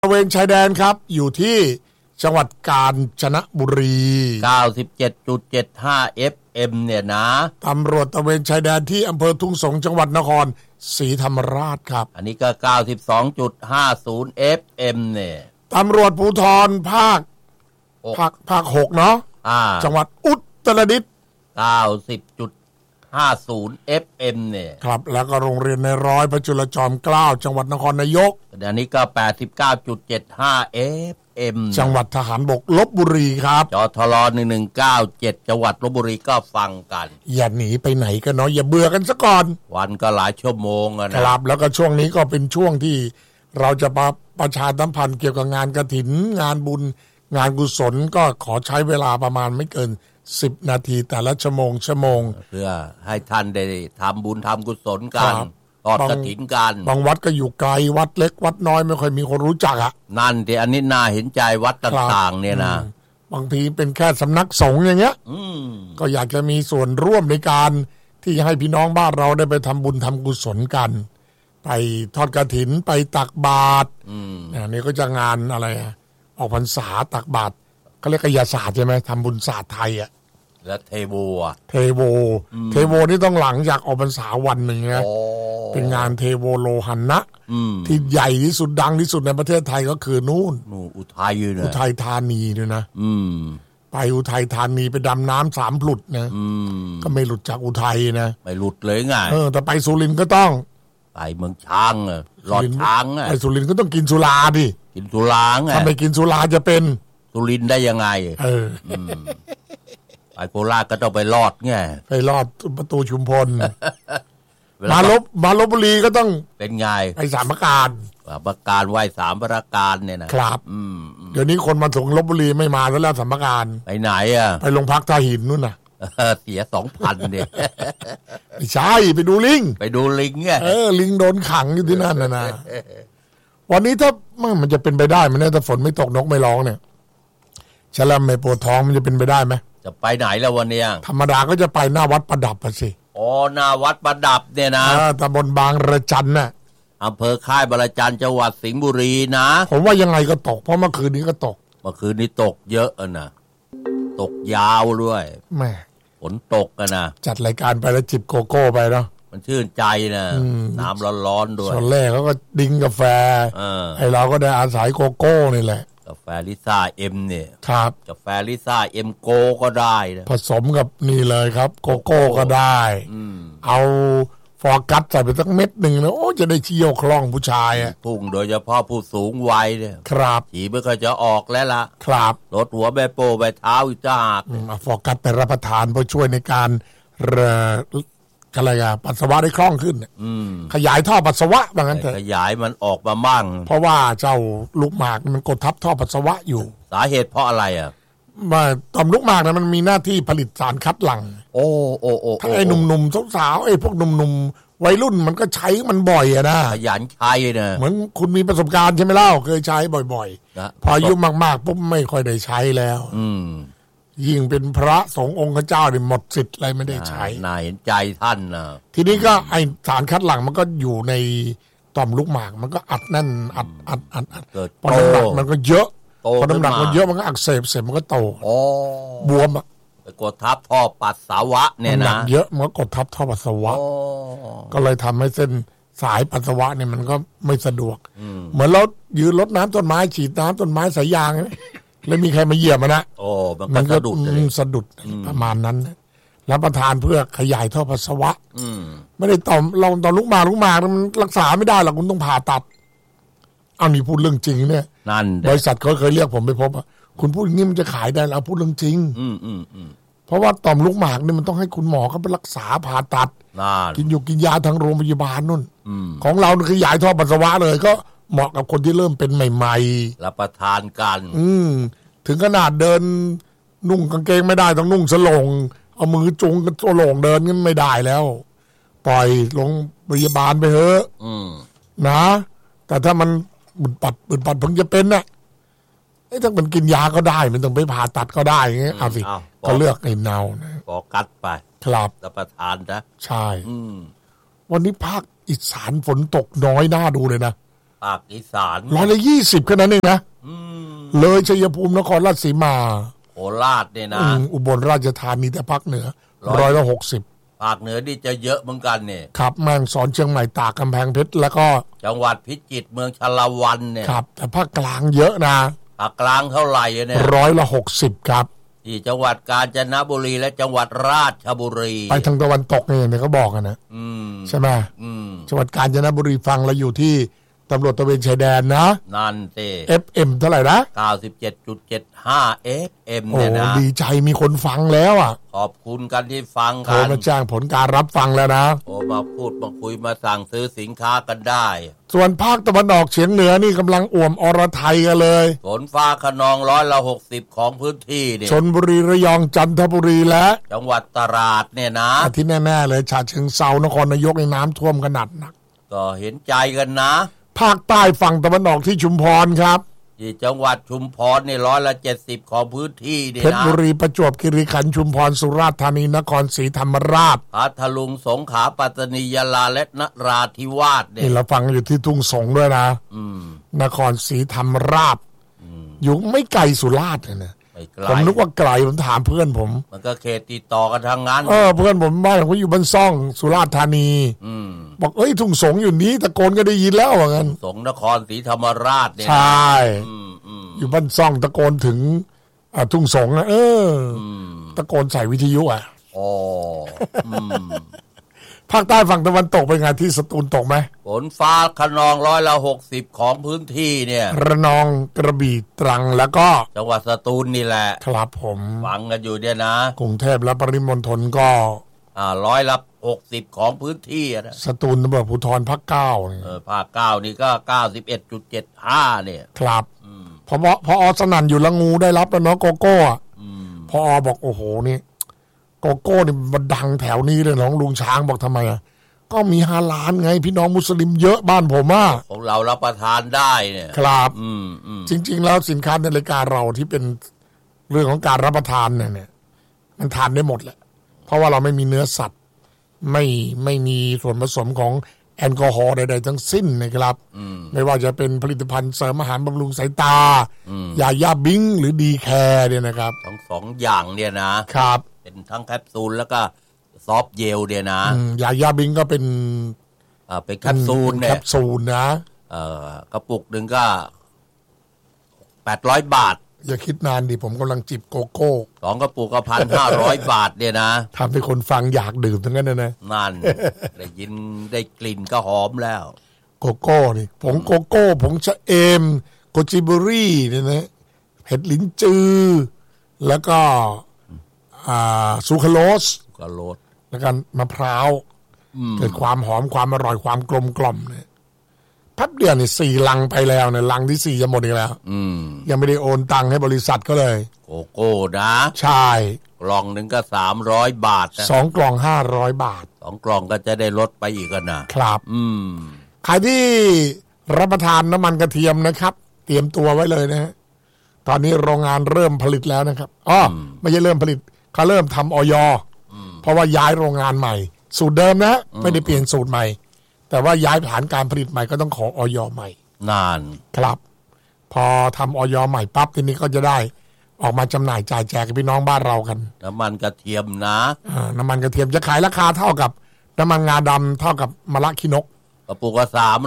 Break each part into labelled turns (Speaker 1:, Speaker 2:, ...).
Speaker 1: ตระเวนชายแดนครับอยู่ที่จังหวัดกาญจนบุรี
Speaker 2: 97.75 FM เนี่ยนะ
Speaker 1: ตำรวจตระเวนชายแดนที่อำเภอทุ่งสงจังหวัดนครศรีธรรมราชครับ
Speaker 2: อันนี้ก็ 92.50 FM เนี่ย
Speaker 1: ตำรวจภูธรภาค6เนาะจังหวัดอุตรดิตถ์
Speaker 2: 90.50 FM เนี่ย
Speaker 1: ครับแล้วก็โรงเรียนในร้อยพระจุลจอมเกล้าจังหวัดนครนายก
Speaker 2: อันนี้ก็ 89.75 FM
Speaker 1: จังหวัดทหารบกลพบุรีครับ
Speaker 2: จทล1197จังหวัดลพบุรีก็ฟังกัน
Speaker 1: อย่าหนีไปไหนกันเนาะอย่าเบื่อกันซะก่อน
Speaker 2: วันก็หลายชั่วโมงนะครับ
Speaker 1: แล้วก็ช่วงนี้ก็เป็นช่วงที่เราจะประชาสัมพันธ์เกี่ยวกับงานกฐินงานบุญงานกุศลก็ขอใช้เวลาประมาณไม่เกิน10 นาทีแต่ละชั่วโมง
Speaker 2: เพื่อให้ท่านได้ทำบุญทำกุศลกันทอดกฐินกัน
Speaker 1: บางวัดก็อยู่ไกลวัดเล็กวัดน้อยไม่ค่อยมีคนรู้จัก
Speaker 2: นั่นที่อันนี้น่าเห็นใจวัดต่างๆเนี่ยนะ
Speaker 1: บางทีเป็นแค่สำนักสงฆ์อย่างเงี้ยก็อยากจะมีส่วนร่วมในการที่ให้พี่น้องบ้านเราได้ไปทำบุญทำกุศลกันไปทอดกฐินไปตักบาตรนี่ก็จะงานอะไรออกพรรษาตักบาตรเขาเรียกกายศาสตร์ใช่ไหมทำบุญศาสตร์ไทย
Speaker 2: และเทโว
Speaker 1: นี่ต้องหลังจากออกพรรษาวันหนึ่งนะเป็นงานเทโวโลหันนะที่ใหญ่ที่สุดดังที่สุดในประเทศไทยก็คือนู่น
Speaker 2: อุ
Speaker 1: ทัยธานีด้วยนะไปอุทัยธานีไปดำน้ำ3 ผลุดนะก็ไม่หลุดจากอุทัยนะ
Speaker 2: ไม่หลุดเลยไง
Speaker 1: แต่ไปสุรินทร์ก็ต้อง
Speaker 2: ไปเมืองช้างหลอดช้าง
Speaker 1: ไปสุรินทร์ก็ต้องกินสุราดิ
Speaker 2: กินสุราไง
Speaker 1: ถ้าไม่กินสุราจะเป็น
Speaker 2: สุรินทร์ได้ยังไงไปโคราชก็ต้องไปลอดไง
Speaker 1: ไปลอดประตูชุมพลมาลพบุรีก็ต้อง
Speaker 2: เป็นไง
Speaker 1: ไปสามพระการ
Speaker 2: ไหว้3 ประการเนี่ยนะครับ
Speaker 1: เดี๋ยวนี้คนมาถึงลพบุรีไม่มาแล้วสามพระการ
Speaker 2: ไปไหน
Speaker 1: ไปโรงพักท่าหินนู่นน่ะ
Speaker 2: เสีย 2,000 เนี่ย
Speaker 1: ไม่ใช่ไปดูลิง
Speaker 2: ไง
Speaker 1: ลิงโดนขังอยู่ที่นั่นนะวันนี้ถ้ามันจะเป็นไปได้ไหมเนี่ยถ้าฝนไม่ตกนกไม่ร้องเนี่ยฉลามไม่ปวดท้องมันจะเป็นไปได้ไหม
Speaker 2: จะไปไหนแล้ววันนี้
Speaker 1: ธรรมดาก็จะไปหน้าวัดประดับสิ
Speaker 2: หน้าวัดประดับเนี่ยนะ
Speaker 1: ตำบลบางระจันน่ะ
Speaker 2: อำเภอค่ายบางระจันจังหวัดสิงห์บุรีนะ
Speaker 1: ผมว่ายังไงก็ตกเพราะเมื่อคืนนี้ก็ตก
Speaker 2: ตกเยอะนะตกยาวด้วย
Speaker 1: แม่
Speaker 2: ฝนตกนะ
Speaker 1: จัดรายการไปแล้วจิบโกโก้ไปเนาะ
Speaker 2: มันชื่นใจนะน้ำร้อนๆด้วย
Speaker 1: ส่วนแรกเขาก็ดิ้งกาแฟให้เราก็ได้อาศัยโกโก้นี่แหละ
Speaker 2: กาแฟลิซ่าเอ็มเนี่ย
Speaker 1: ครับ
Speaker 2: กาแฟลิซ่าเอ็มโกก็ได้นะ
Speaker 1: ผสมกับนี่เลยครับโกโก้ก็ได้เอาฟอร์กัสใส่ไปสักเม็ดหนึ่งนะโอ้จะได้เชี่ยวคล่องผู้ชาย
Speaker 2: พุ่งโดยเฉพาะผู้สูงวัยเนี่ย
Speaker 1: ครับ
Speaker 2: ขี่ไม่ค่อยจะออกแล้วล่ะ
Speaker 1: ครับ
Speaker 2: ลดหัวใบโป้ใบเท้าอีกจ้า
Speaker 1: ฟอร์กัสไปรับประทานเพื่อช่วยในการอะไรปัสสาวะได้คล่องขึ้นขยายท่อปัสสาวะว่างั้นเถอะ
Speaker 2: ขยายมันออกมามั่ง
Speaker 1: เพราะว่าเจ้าลูกหมากมันกดทับท่อปัสสาวะอยู่
Speaker 2: สาเหตุเพราะอะไร
Speaker 1: ต่อมลูกหมากมันมีหน้าที่ผลิตสารคัดหลั่งถ้าไอ้หนุ่มๆสาวๆไอ้พวกหนุ่มๆวัยรุ่นมันก็ใช้มันบ่อยนะ
Speaker 2: ขยันใช้นะ
Speaker 1: เหมือนคุณมีประสบการณ์ใช่ไหมเล่าเคยใช้บ่อยๆพออายุมากๆปุ๊บไม่ค่อยได้ใช้แล้วยิ่งเป็นพระสงฆ์องค์เจ้าเนี่ยหมดสิทธิ์อะไรไม่ได้ใช้
Speaker 2: น่าเห็นใจท่านนะ
Speaker 1: ทีนี้ก็ไอสารคัดหลั่งมันก็อยู่ในต่อมลูกหมากมันก็อัดแน่นอัดพอน้ำหนักมันก็เยอะพอน้ำหนักมันเยอะมันก็อักเสบเสร็จมันก็โตบวม
Speaker 2: ไปกดทับท่อปัสสาวะเนี่ยนะ
Speaker 1: เยอะมันก็กดทับท่อปัสสาวะก็เลยทำให้เส้นสายปัสสาวะเนี่ยมันก็ไม่สะดวกเหมือนเรายืนรดน้ำต้นไม้ฉีดน้ำต้นไม้สายยางแล้วมีใครมาเหยียบมันนะ
Speaker 2: มันก็
Speaker 1: สะดุดประมาณนั้นแล้วประทานเพื่อขยายท่อปัสสาวะไม่ได้ต่อลูกหมากมันรักษาไม่ได้หรอกคุณต้องผ่าตัดเอานี่พูดเรื่องจริงเนี่ยบริษัทเขาเคยเรียกผมไปพบคุณพูดอย่างนี้มันจะขายได้แล้วพูดเรื่องจริงเพราะว่าต่อมลูกหมากเนี่ยมันต้องให้คุณหมอเขาไปรักษาผ่าตัดกินยาทางโรงพยาบาลนู่นของเราขยายท่อปัสสาวะเลยก็เหมาะกับคนที่เริ่มเป็นใหม่
Speaker 2: ๆรับประทานกัน
Speaker 1: ถึงขนาดเดินนุ่งกางเกงไม่ได้ต้องนุ่งสลงเอามือจุงกับสลงเดินกันไม่ได้แล้วปล่อยลงพยาบาลไปเถอะนะแต่ถ้ามันบุดปัดเพิ่งจะเป็นน่ะถ้ามันกินยาก็ได้มันต้องไปผ่าตัดก็ได้อย่างเงี้ยเอาสิก็เลือกไอ้เนานะ
Speaker 2: ก็กัดไป
Speaker 1: ครับ
Speaker 2: รับประทานนะ
Speaker 1: ใช่วันนี้ภาคอีสานฝนตกน้อยน่าดูเลยนะ
Speaker 2: ภาคอีสาน
Speaker 1: 120แค่นั้นเองนะเลยชัยภูมินครราชสีมา
Speaker 2: โคราชเนี่ยนะ
Speaker 1: อุบลราชธานีแต่ภาคเหนือ160
Speaker 2: ภาคเหนือนี่จะเยอะเหมือนกันเนี่ย
Speaker 1: ครับแม่ฮ่องสอนเชียงใหม่ตากกำแพงเพชรแล้วก็
Speaker 2: จังหวัดพิจิตรเมืองชลวันเนี่ย
Speaker 1: ครับแต่ภาคกลางเยอะนะ
Speaker 2: ภาคกลางเท่าไหร่เนี่ย
Speaker 1: 160ครับ
Speaker 2: ที่จังหวัดกาญจนบุรีและจังหวัดราชบุรี
Speaker 1: ไปทางตะวันตกเนี่ยเขาบอกกันนะใช่ไหมจังหวัดกาญจนบุรีฟังเราอยู่ที่ตำรวจตระเวนชายแดนนะ
Speaker 2: นั่นสิ
Speaker 1: FM เท่าไหร่นะ
Speaker 2: 97.75 FM เนี่ยนะ
Speaker 1: ดีใจมีคนฟังแล้วอ่ะ
Speaker 2: ขอบคุณกันที่ฟังกัน
Speaker 1: โทรมาแจ้งผลการรับฟังแล้วนะ
Speaker 2: โทรมาพูดมาคุยมาสั่งซื้อสินค้ากันได้
Speaker 1: ส่วนภาคตะวันออกเฉียงเหนือนี่กำลังอ่วมอรไทยกันเลย
Speaker 2: ฝนฟ้าคะนอง160ของพื้นที่เนี่ย
Speaker 1: ชลบุรีระยองจันทบุรีและ
Speaker 2: จังหวัดตราดเนี่ยนะ
Speaker 1: ที่แน่ๆเลยฉะเชิงเทรานครนายกในน้ำท่วมขนาดหนัก
Speaker 2: ก็เห็นใจกันนะ
Speaker 1: ภาคใต้ฝั่งตะวันออกที่ชุมพรครับ
Speaker 2: ที่จังหวัดชุมพรนี่170ของพื้นที่เนี่ยนะ
Speaker 1: เพชรบุรีประจวบคีรีขันธ์ชุมพรสุราษฎร์ธานีนครศรีธรรมราช
Speaker 2: พัทลุงสงขลาปัตตานียะลาและนราธิวาสเนี่ย
Speaker 1: นี่เราฟังอยู่ที่ทุ่งสงด้วยนะนครศรีธรรมราชอยู่ไม่ไกลสุราษฎร์นะผมนึกว่าไกลผมถามเพื่อนผม
Speaker 2: มันก็เขตติดต่อกันทางนั้น
Speaker 1: เพื่อนผมบ้านเขาอยู่บ้านซ่องสุราษฎร์ธานีบอกทุ่งสงอยู่นี้ตะโกนก็ได้ยินแล้วว่างั้น
Speaker 2: สงนครศรีธรรมราชเนี่ย
Speaker 1: ใช่อยู่บ้านซ่องตะโกนถึงทุ่งสงนะตะโกนใส่วิทยุภาคใต้ฝั่งตะวันตกเป็นไงที่สตูลตกไหม
Speaker 2: ฝนฟ้าคะนอง160ของพื้นที่เนี่ย
Speaker 1: ระนองกระบี่ตรังแล้วก็
Speaker 2: จังหวัดสตูลนี่แหละ
Speaker 1: ครับผม
Speaker 2: ฟังกันอยู่เนี่ยนะ
Speaker 1: กรุงเทพและปริมณฑลก็
Speaker 2: 160ของพื้นที่นะ
Speaker 1: สตูลตำรวจภูธรภาค9
Speaker 2: ภาค9นี่ก็ 91.75 เนี่ย
Speaker 1: ครับพอสนั่นอยู่ละงูได้รับแล้วเนาะโกโก้พอบอกโอ้โหนี่โกโก้นี่มันดังแถวนี้เลยน้องลุงช้างบอกทำไมก็มีฮาลาลไงพี่น้องมุสลิมเยอะบ้านผม
Speaker 2: ของเรารับประทานได้เนี่ย
Speaker 1: ครับจริงๆแล้วสินค้าในรายการเราที่เป็นเรื่องของการรับประทานเนี่ยมันทานได้หมดแหละเพราะว่าเราไม่มีเนื้อสัตว์ไม่มีส่วนผสมของแอลกอฮอล์ใดๆทั้งสิ้นนะครับไม่ว่าจะเป็นผลิตภัณฑ์เสริมอาหารบำรุงสายตายาย่าบิงหรือดีแคร์เนี่ยนะครับ
Speaker 2: ทั้งสองอย่างเนี่ยนะครับเป็นทั้งแคปซูลแล้วก็ซอฟต์เจลเนี่ยนะ
Speaker 1: ยาย่าบิงก็เป็น
Speaker 2: แคปซูลเนี่ย
Speaker 1: แคปซูลนะ
Speaker 2: กระปุกหนึ่งก็800 บาท
Speaker 1: อย่าคิดนานดิผมกำลังจิบโกโก้
Speaker 2: 2กระปุกก็1,500 บาทเนี่ยนะ
Speaker 1: ทำให้คนฟังอยากดื่มทั้งนั้นนะ
Speaker 2: นั่นได้ยินได้กลิ่นก็หอมแล้ว
Speaker 1: โกโก้นี่ผงโกโก้ผงชะเอมโกจิเบอรี่เนี่ยนะเห็ดลิ้นจือแล้วก็ซูคราโลสแล้วกันมะพร้าวเกิดความหอมความอร่อยความกลมกล่อมเนี่ยแป๊บเดียวนี่4 ลังไปแล้วเนี่ยลังที่4จะหมดอีกแล้วยังไม่ได้โอนตังค์ให้บริษัทก็เลย
Speaker 2: โกโก้นะ
Speaker 1: ใช่
Speaker 2: กล่องหนึ่งก็300 บาทนะ
Speaker 1: 2 กล่อง500 บาท
Speaker 2: 2 กล่องก็จะได้ลดไปอีก
Speaker 1: นะครับใครที่รับประทานน้ำมันกระเทียมนะครับเตรียมตัวไว้เลยนะฮะตอนนี้โรงงานเริ่มผลิตแล้วนะครับไม่ใช่เริ่มผลิตเขาเริ่มทำอย.เพราะว่าย้ายโรงงานใหม่สูตรเดิมนะไม่ได้เปลี่ยนสูตรใหม่แต่ว่าย้ายฐานการผลิตใหม่ก็ต้องขออย.ใหม่
Speaker 2: นาน
Speaker 1: ครับพอทำอย.ใหม่ปั๊บทีนี้ก็จะได้ออกมาจำหน่ายจ่ายแจกกับพี่น้องบ้านเรากัน
Speaker 2: น้ำมันกระเทียมนะ
Speaker 1: น้ำมันกระเทียมจะขายราคาเท่ากับน้ำมันงาดำเท่ากับมะระขี้นก
Speaker 2: กระปุกก็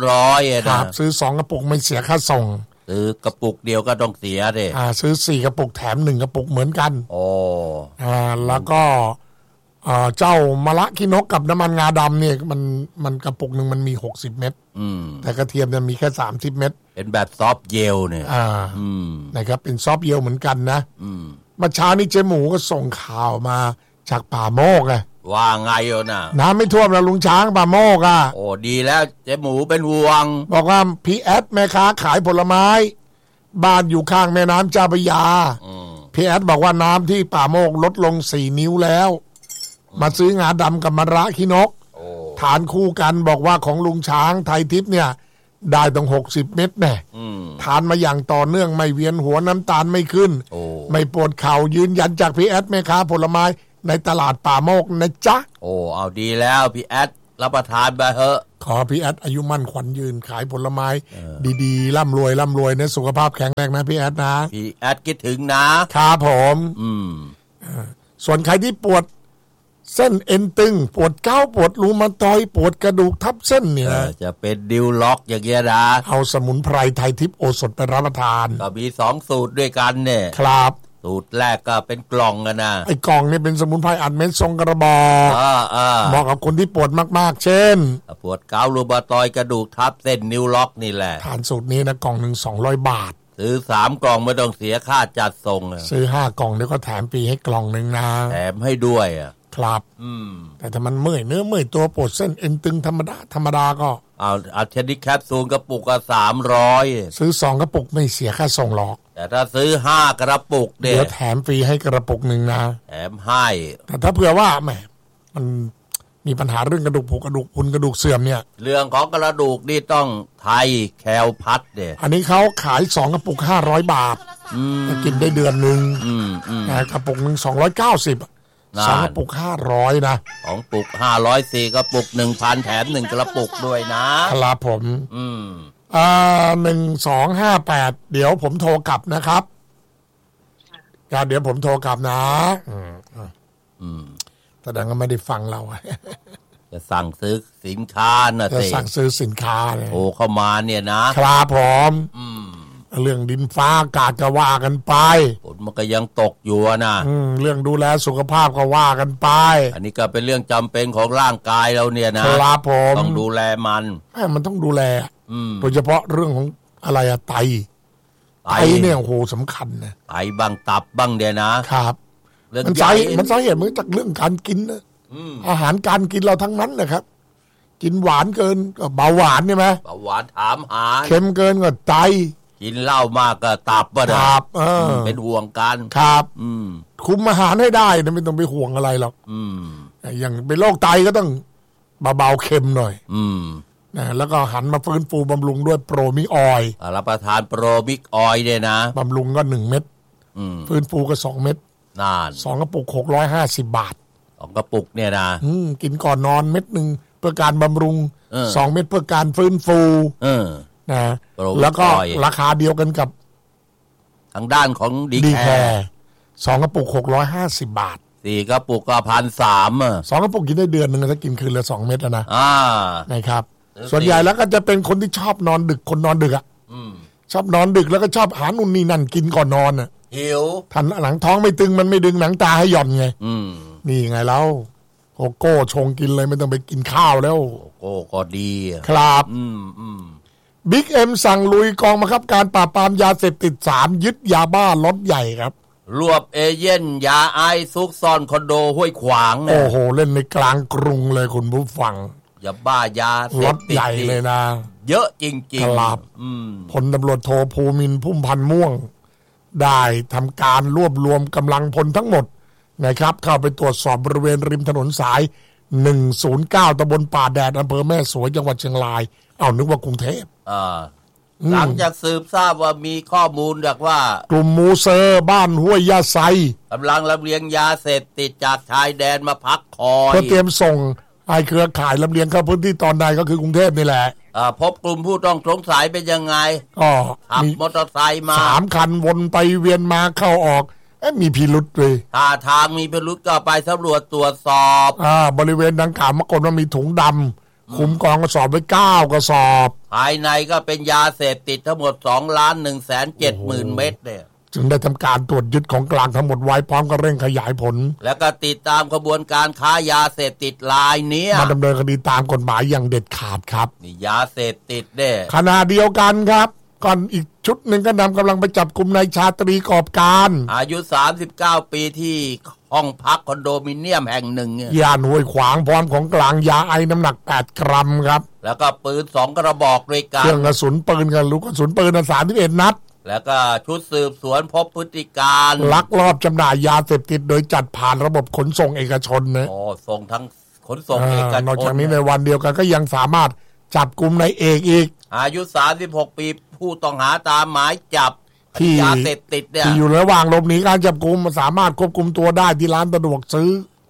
Speaker 2: 300
Speaker 1: นะซื้อ2 กระปุกไม่เสียค่าส่ง
Speaker 2: ซื้อกระปุกเดียวก็ต้องเสียดิ
Speaker 1: ซื้อ4 กระปุกแถม1 กระปุกเหมือนกันแล้วก็เจ้ามะระขี้นกกับน้ำมันงาดำเนี่ยมันกระปุกหนึ่งมันมี60 เม็ดแต่กระเทียมเนี่ยมีแค่30 เม็ด
Speaker 2: เป็นแบบซอฟต์เจลเนี่ย
Speaker 1: นะครับเป็นซอฟต์เจลเหมือนกันนะเมื่อเช้านี้เจ๊หมูก็ส่งข่าวมาจากป่าโมกไง
Speaker 2: ว่าไงน่ะ
Speaker 1: น้ำไม่ท่วมแล้วลุงช้างป่าโมก
Speaker 2: โอ้ดีแล้วเจ๊หมูเป็นห่วง
Speaker 1: บอกว่าพี่แอดแม่ค้าขายผลไม้บ้านอยู่ข้างแม่น้ำเจ้าพระยาพี่แอดบอกว่าน้ำที่ป่าโมกลดลง4 นิ้วแล้วมาซื้องาดำกับมะระขี้นกฐานคู่กันบอกว่าของลุงช้างไทยทิพย์เนี่ยได้ต้อง60 เม็ดแน่ทานมาอย่างต่อเนื่องไม่เวียนหัวน้ำตาลไม่ขึ้นไม่ปวดเข่ายืนยันจากพี่แอดแม่ค้าผลไม้ในตลาดป่าโมกนะจ๊ะ
Speaker 2: เอาดีแล้วพี่แอดรับประทานไปเถอะ
Speaker 1: ขอพี่แอดอายุมั่นขวัญยืนขายผลไม้ดีๆร่ำรวยนะสุขภาพแข็งแรงนะพี่แอดนะ
Speaker 2: พี่แอดคิดถึงนะครับ
Speaker 1: ผมส่วนใครที่ปวดเส้นเอ็นตึงปวดเก้าปวดรูมาตอยปวดกระดูกทับเส้นเนี่ย
Speaker 2: จะเป็นดิวล็อกอย่างเงี้ยนะ
Speaker 1: เอาสมุนไพรไทยทิพย์โอสถไปรับประทาน
Speaker 2: ก็มี2สูตรด้วยกันเนี่ย
Speaker 1: ครับ
Speaker 2: สูตรแรกก็เป็นกล่องนะ
Speaker 1: ไอ้กล่องนี่เป็นสมุนไพรอัดเม็ดทรงกระบอกเหมาะกับคนที่ปวดมากๆเช่น
Speaker 2: ปวดเการูมาตอยกระดูกทับเส้นนิวล็อกนี่แหละ
Speaker 1: ทานสูตรนี้นะกล่องนึง200 บาท
Speaker 2: ซื้อ3กล่องไม่ต้องเสียค่าจัดส่ง
Speaker 1: ซื้อ5กล่องแล้วก็แถมฟรีให้กล่องนึงนะ
Speaker 2: แถมให้ด้วย
Speaker 1: ครับแต่ถ้ามันเมื่อยเนื้อเมื่อยตัวปวดเส้นเอ็นตึงธรรมดาก็
Speaker 2: เอาเทนนิสแคปซูลกระปุกก็300
Speaker 1: ซื้อ2กระปุกไม่เสียค่าส่งหรอก
Speaker 2: แต่ถ้าซื้อ5กระปุก
Speaker 1: เดี๋ยวแถมฟรีให้กระปุกนึงนะ
Speaker 2: แถมให้
Speaker 1: แต่ถ้าเผื่อว่าแหมมันมีปัญหาเรื่องกระดูกผุกระดูกพรุนกระดูกเสื่อมเนี่ย
Speaker 2: เรื่องของกระดูกนี่ต้องไทยแคลพัดเนี่ย
Speaker 1: อันนี้เขาขาย2กระปุก500 บาทจะกินได้เดือนนึงกระปุกนึง290 2กระปุก500นะ
Speaker 2: 2ปุก500 4กระปุก 1,000 แถม1กระปุกด้วยนะครับ
Speaker 1: ผม1258เดี๋ยวผมโทรกลับนะครับเดี๋ยวผมโทรกลับนะแสดงว่าไม่ได้ฟังเรา
Speaker 2: จะสั่งซื้อสินค้านะ
Speaker 1: จะสั่งซื้อสินค้า
Speaker 2: โทรเข้ามาเนี่ยนะครับ
Speaker 1: ผมเรื่องดินฟ้าอากาศก็ว่ากันไป
Speaker 2: ฝนมันก็ยังตกอยู่นะ
Speaker 1: เรื่องดูแลสุขภาพก็ว่ากันไป
Speaker 2: อันนี้ก็เป็นเรื่องจำเป็นของร่างกายเราเนี่ยนะครับ
Speaker 1: ผม
Speaker 2: ต้องดูแลมัน
Speaker 1: ต้องดูแลโดยเฉพาะเรื่องของอะไรไตเนี่ยโอ้โหสำคัญนะ
Speaker 2: ไตบ้างตับบ้างเดีย
Speaker 1: นะครับมันสาเหตุมาจากเรื่องการกินนะอาหารการกินเราทั้งนั้นนะครับกินหวานเกินก็เบาหวานใช่ไหม
Speaker 2: เบาหวานถามหา
Speaker 1: เค็มเกินก็ไต
Speaker 2: กินเหล้ามากก็ตับ
Speaker 1: ครับ
Speaker 2: เป็นห่วงกัน
Speaker 1: ครับคุมอาหารให้ได้นะไม่ต้องไปห่วงอะไรหรอกอย่างเป็นโรคไตก็ต้องเบาๆเค็มหน่อยนะแล้วก็หันมาฟื้นฟูบำรุงด้วยโปรมิกออยล์
Speaker 2: รับประทานโปรมิกออยล์เนี่ยนะ
Speaker 1: บำรุงก็1 เม็ดฟื้นฟูก็2 เม็ด
Speaker 2: นาน
Speaker 1: 2กระปุก650 บาท
Speaker 2: 2กระปุกเนี่ยนะ
Speaker 1: กินก่อนนอนเม็ดนึงเพื่อการบำรุง2 เม็ดเพื่อการฟื้นฟูนะแล้วก็ราคาเดียวกันกับ
Speaker 2: ทางด้านของดีแคร์
Speaker 1: 2กระปุก650 บาท
Speaker 2: 4กระปุกก็1,300
Speaker 1: 2กระปุกกินได้เดือนนึงถ้ากินคืนละ2 เม็ดนะนะครับส่วนใหญ่แล้วก็จะเป็นคนที่ชอบนอนดึกคนนอนดึกชอบนอนดึกแล้วก็ชอบหานู่นนี่นั่นกินก่อนนอน
Speaker 2: หิว
Speaker 1: ทันหลังท้องไม่ตึงมันไม่ดึงหนังตาให้หย่อนไงนี่ไงแล้วโกโก้ชงกินเลยไม่ต้องไปกินข้าวแล้ว
Speaker 2: โกโก้ก็ดี
Speaker 1: ครับบิ๊กเอ็มสั่งลุยกองบังคับการปราบปรามยาเสพติด3ยึดยาบ้าล็อตใหญ่ครับ
Speaker 2: รวบเอเย่นยาไอซุกซ่อนคอนโดห้วยขวาง
Speaker 1: โอ้โหเล่นในกลางกรุงเลยคุณผู้ฟัง
Speaker 2: ยาบ้ายาเสพติด
Speaker 1: ใหญ่เลยนะ
Speaker 2: เยอะจริง
Speaker 1: ๆครับพลตำรวจโทภูมินทร์พุ่มพันธ์ม่วงได้ทำการรวบรวมกำลังพลทั้งหมดนะครับเข้าไปตรวจสอบบริเวณริมถนนสาย109ตำบลป่าแดดอำเภอแม่สวยจังหวัดเชียงรายนึกว่ากรุงเทพ
Speaker 2: หลังจากสืบทราบว่ามีข้อมูลจากว่าก
Speaker 1: ลุ่มมูเซอร์บ้านห้วยยาไซ
Speaker 2: กำลังลำเลียงยาเสพติดจากชายแดนมาพักคอย
Speaker 1: เพื่อเตรียมส่งไอ้เครือข่ายลำเลียงเข้าพื้นที่ตอนใดก็คือกรุงเทพนี่แหละ
Speaker 2: พบกลุ่มผู้ต้องสงสัยเป็นยังไงขับมอเตอร์ไซค์มา
Speaker 1: 3 คันวนไปเวียนมาเข้าออกมีพิรุษเลย
Speaker 2: ท่าทางมีพิรุษก็ไปสำรวจตรวจสอ
Speaker 1: บบริเวณดังกล่าวปรากฏว่ามีถุงดำคุมกองกระสอบไว้9กระสอบ
Speaker 2: ภายในก็เป็นยาเสพติดทั้งหมด2,170,000 เม็ดเนี่ย
Speaker 1: จึงได้ทำการตรวจยึดของกลางทั้งหมดไว้พร้อมกับเร่งขยายผล
Speaker 2: แล้วก็ติดตามขบวนการค้ายาเสพติดรายนี้
Speaker 1: มาดำเนินคดีตามกฎหมายอย่างเด็ดขาดครับ
Speaker 2: นี่ยาเสพติดเนี่ย
Speaker 1: ขณะเดียวกันครับก่อนอีกชุดหนึ่งก็นำกำลังไปจับกลุ่มนายชาตรีกอบการ
Speaker 2: อายุ39 ปีที่ห้องพักคอนโดมิเนียมแห่งหนึ่ง
Speaker 1: ย่านห้วยขวางพร้อมของกลางยาไอน้ำหนัก8 กรัมครับ
Speaker 2: แล้วก็ปืน2 กระบอกด้วยกัน
Speaker 1: เครื่องกระสุนปืนกับลูกกระสุนปืน31 นัด
Speaker 2: แล้วก็ชุดสืบสวนพบพฤติการ
Speaker 1: ลักลอบจำหน่ายยาเสพติดโดยจัดผ่านระบบขนส่งเอกชนนะ
Speaker 2: ส่งทั้งขนส่งเอกชน
Speaker 1: นอกจากนี้ในวันเดียวกันก็ยังสามารถจับกุมนายเอกอีก
Speaker 2: อายุ36 ปีผู้ต้องหาตามหมายจับ
Speaker 1: ที่
Speaker 2: ยาเสพติดเนี่ย
Speaker 1: ที่อยู่ระหว่างหลบหนีการจับกุมสามารถควบคุมตัวได้ที่ร้านสะดวกซื้อ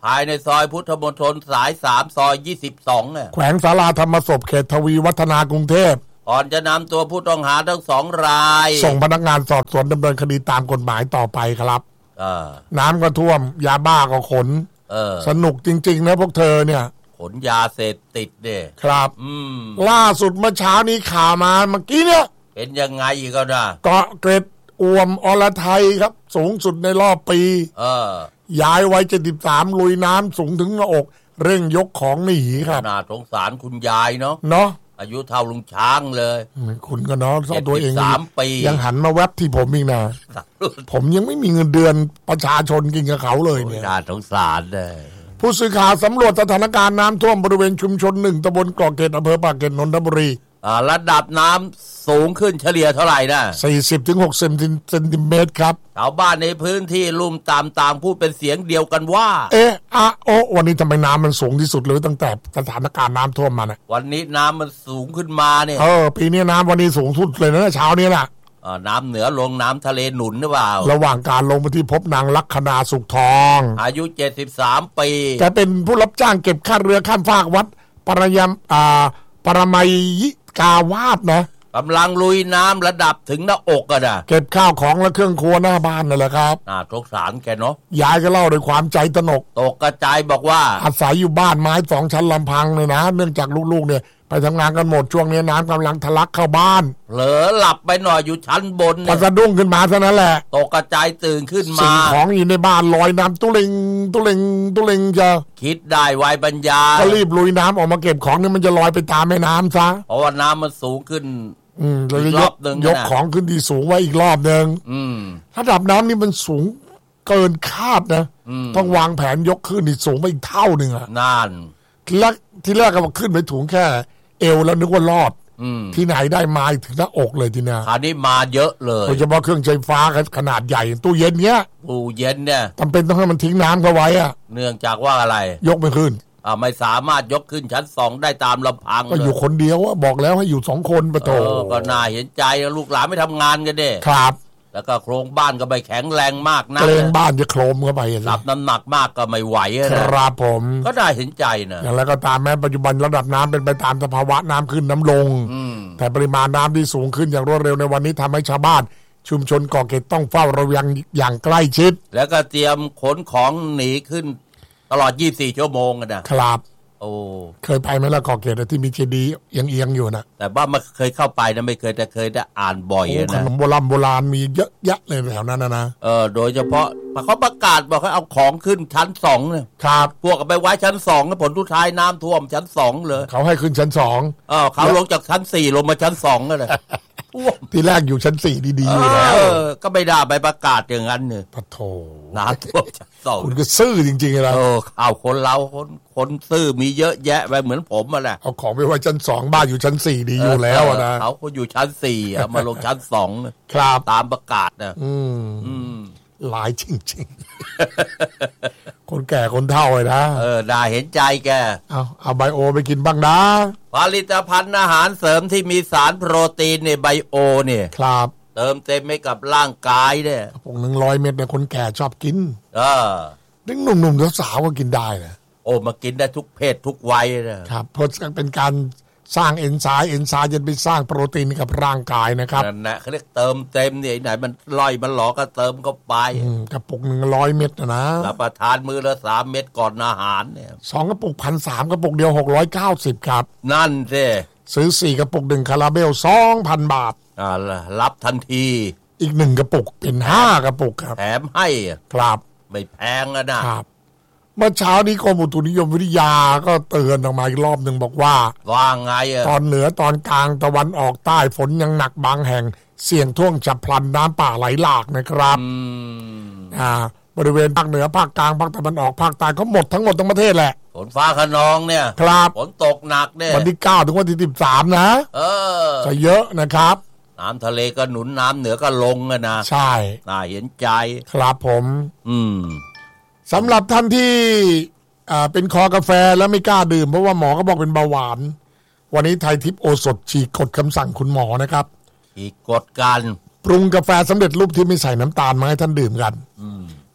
Speaker 2: ภายในซอยพุทธมณฑลสาย3ซอย22เนี่ย
Speaker 1: แขวงศาลาธรรมศพเขตทวีวัฒนากรุงเทพ
Speaker 2: ก่อนจะนำตัวผู้ต้องหาทั้ง2 ราย
Speaker 1: ส่งพนักงานสอบสวนดำเนินคดีตามกฎหมายต่อไปครับน้ำก็ท่วมยาบ้าก็ขนสนุกจริงๆนะพวกเธอเนี่ย
Speaker 2: ขนยาเสพติดเนี่ย
Speaker 1: ครับล่าสุดเมื่อเช้านี้ข่าวมาเมื่อกี้เนี่ย
Speaker 2: เป็นยังไงอีกก็นะ
Speaker 1: เกาะเกร็ดอวมอรไทยครับสูงสุดในรอบปีย้ายไว้73ลุยน้ำสูงถึงหน้าอกเร่งยกของหนีครับ
Speaker 2: น่าสงสารคุณยายเนาะอายุเท่าลุงช้างเลย
Speaker 1: คุณก็เนาะตัวเอง
Speaker 2: 3 ปี
Speaker 1: ยังหันมาแวบที่ผมอีกนะผมยังไม่มีเงินเดือนประชาชนกินกับเขาเลยเนี่ย
Speaker 2: น่าสงสารเลย
Speaker 1: ผู้สื่อข่าวสำรวจสถานการณ์น้ำท่วมบริเวณชุมชน1ตำบลเกาะเกร็ดอำเภอปากเกร็ดนนทบุรี
Speaker 2: ระดับน้ำสูงขึ้นเฉลี่ยเท่าไหร่นะ
Speaker 1: 40 ถึง 60 เซนติเมตรครับ
Speaker 2: ชาวบ้านในพื้นที่ลุ่มต่างพูดเป็นเสียงเดียวกันว่า
Speaker 1: วันนี้ทำไมน้ำมันสูงที่สุดเลยตั้งแต่สถานการณ์น้ำท่วมมาเนี่ย
Speaker 2: วันนี้น้ำมันสูงขึ้นมาเนี่ย
Speaker 1: ปีนี้น้ำวันนี้สูงสุดเลยนะเช้านี้น่ะ
Speaker 2: น้ำเหนือลงน้ำทะเลหนุนหรือเปล่า
Speaker 1: ระหว่างการลงไปที่พบนางลัคนาสุขทอง
Speaker 2: อายุ73 ปี
Speaker 1: แกเป็นผู้รับจ้างเก็บค่าเรือข้ามฟากวัดปรมัยยิกาวาสนะ
Speaker 2: กำลังลุยน้ำระดับถึงหน้าอกอะนะ
Speaker 1: เก็บข้าวของและเครื่องครัวหน้าบ้านนั่นแหละครับ
Speaker 2: สงสารแกเนาะ
Speaker 1: ยายก็เล่าด้วยความใจตนก
Speaker 2: ตกกระจายบอกว่า
Speaker 1: อาศัยอยู่บ้านไม้2 ชั้นลำพังเลยนะเนื่องจากลูกๆเนี่ยไปทำงานกันหมดช่วงนี้น้ำกำลังทะลักเข้าบ้าน
Speaker 2: เผลอหลับไปหน่อยอยู่ชั้นบน
Speaker 1: พอสะดุ้งขึ้นมาเท่านั้นแหละ
Speaker 2: ตกกระจายตื่นขึ้นมา
Speaker 1: สิ่งของอยู่ในบ้านลอยน้ำตุลิงจะ
Speaker 2: คิดได้ไวปัญญา
Speaker 1: ก็รีบลุยน้ำออกมาเก็บของนี่มันจะลอยไปตามแม่น้ำซะ
Speaker 2: เพราะว่าน้ำมันสูงขึ้น
Speaker 1: เลยยกของขึ้นที่สูงไว้อีกรอบนึงระดับน้ำนี่มันสูงเกินคาดนะต้องวางแผนยกขึ้นนี่สูงไปอีกเท่านึงอ่ะ
Speaker 2: นั่น
Speaker 1: ทีแรกก็ขึ้นไปถุงแค่เอวแล้วนึกว่ารอดที่ไหนได้มาถึงหน้าอกเลยทีนี้
Speaker 2: คราวนี้มาเยอะเลย
Speaker 1: โดยเฉพาะเครื่องใช้ฟ้าขนาดใหญ่ตู้เย็นเนี้ย
Speaker 2: ตู้เย็นเนี่ย
Speaker 1: จำเป็นต้องให้มันทิ้งน้ำเข้าไว้อ่ะ
Speaker 2: เนื่องจากว่าอะไร
Speaker 1: ยกไม่ขึ้น
Speaker 2: ไม่สามารถยกขึ้นชั้น2ได้ตามลำพัง
Speaker 1: ก็อยู่คนเดียวอะบอกแล้วให้อยู่2 คนปะโถ
Speaker 2: ก็น่าเห็นใจลูกหลานไม่ทำงานกันเด้
Speaker 1: ครับ
Speaker 2: แล้วก็โครงบ้านก็ไม่แข็งแรงมากนะ
Speaker 1: เกรงบ้านจะโครมเข้าไป
Speaker 2: รับน้ำหนักมากก็ไม่ไหว
Speaker 1: นะครับผม
Speaker 2: ก็น่าเห็นใจนะ
Speaker 1: อย่างไรก็ตามแม้ปัจจุบันระดับน้ำเป็นไปตามสภาวะน้ำขึ้นน้ำลงแต่ปริมาณน้ำที่สูงขึ้นอย่างรวดเร็วในวันนี้ทำให้ชาวบ้านชุมชนเกาะเกร็ดต้องเฝ้าระวังอย่างใกล้ชิด
Speaker 2: แล้วก็เตรียมขนของหนีขึ้นตลอด24 ชั่วโมง
Speaker 1: นะครับเคยไปไหมล่ะเกาะเกร็ดที่มีเจดีย์เอียงอยู่นะ
Speaker 2: แต่ว่าไม่เคยเข้าไปนะไม่เคยแต่เคยได้อ่านบ่อยนะ
Speaker 1: ขนมโบราณมีเยอะแยะเลยแถวนั้นนะ
Speaker 2: โดยเฉพาะเขาประกาศบอกให้เอาของขึ้นชั้น2เนี่ย
Speaker 1: ครับ
Speaker 2: พวกก็ไปไว้ชั้น2แล้วผลทุกท้ายน้ำท่วมชั้น2เลย
Speaker 1: เขาให้ขึ้นชั้น2
Speaker 2: เขาลงจากชั้น4ลงมาชั้น2เลย
Speaker 1: ทีแรกอยู่ชั้น4ดีๆอยู่แล้ว
Speaker 2: ก็ไม่ได้ไปประกาศอย่างนั้นเนี่ย
Speaker 1: ปะโถ
Speaker 2: น้ำท่วมชั้น2
Speaker 1: คุณก็ซื่อจริงๆนะ
Speaker 2: เอาคนเราคนซื่อมีเยอะแยะไปเหมือนผมอ่ะแหละ
Speaker 1: เอาของไปไว้ชั้น2บ้านอยู่ชั้น4ดีอยู่แล้วนะ
Speaker 2: เขาอยู่ชั้น4มาลงชั้น2
Speaker 1: ครับ
Speaker 2: ตามประกาศนะ
Speaker 1: หลายจริงๆคนแก่คนเฒ่าเลยนะ
Speaker 2: ได้เห็นใจแก
Speaker 1: เอาไบโอไปกินบ้างนะ
Speaker 2: ผลิตภัณฑ์อาหารเสริมที่มีสารโปรตีนในไบโอเนี่ย
Speaker 1: ครับ
Speaker 2: เติมเต็มให้กับร่างกายเนี่ย
Speaker 1: พวก100 เม็ดเนี่ยคนแก่ชอบกินนึกหนุ่มๆสาวๆก็กินได้นะ
Speaker 2: มากินได้ทุกเพศทุกวัยนะครับ
Speaker 1: เพราะเป็นการสร้างเอนไซม์จะไปสร้างโปรตีนกับร่างกายนะครับ
Speaker 2: นั่นแหละเขาเรียกเติมเต็มเนี่ยไหนมันล่อยมันหลอก็เติมเข้าไป
Speaker 1: กระปุก100 เม็ดนะ
Speaker 2: รับประทานมื้อละ3 เม็ดก่อนอาหารเนี่ย
Speaker 1: 2 กระปุก 1,300 กระปุกเดียว690ครับ
Speaker 2: นั่นสิ
Speaker 1: ซื้อ4 กระปุก1 คาราเบล 2,000 บาท
Speaker 2: รับทันที
Speaker 1: อีก1 กระปุกเป็น5 กระปุกครับ
Speaker 2: แถมให้
Speaker 1: ครับ
Speaker 2: ไม่แพงนะครับ
Speaker 1: เมื่อเช้านี้กรมอุตุนิยมวิทยาก็เตือนออกมาอีกรอบหนึ่งบอกว่า
Speaker 2: ไง
Speaker 1: ตอนเหนือตอนกลางตะวันออกใต้ฝนยังหนักบางแห่งเสี่ยงท่วงฉับพลันน้ำป่าไหลหลากนะครับบริเวณภาคเหนือภาคกลางภาคตะวันออกภาคใต้ก็หมดทั้งประเทศแหละ
Speaker 2: ฝนฟ้าคะนองเนี่ย
Speaker 1: ครับ
Speaker 2: ฝนตกหนักเนี่ย
Speaker 1: วันที่9ถึงวันที่13นะจะเยอะนะครับ
Speaker 2: น้ำทะเลก็หนุนน้ำเหนือก็ลงนะ
Speaker 1: ใช่
Speaker 2: น่าเห็นใจ
Speaker 1: ครับผมสำหรับท่านที่เป็นคอกาแฟแล้วไม่กล้าดื่มเพราะว่าหมอก็บอกเป็นเบาหวานวันนี้ไทยทิพย์โอสถฉีกกฎคำสั่งคุณหมอนะครับ
Speaker 2: ฉีกกฎการ
Speaker 1: ปรุงกาแฟสำเร็จรูปที่ไม่ใส่น้ำตาลมาให้ท่านดื่มกัน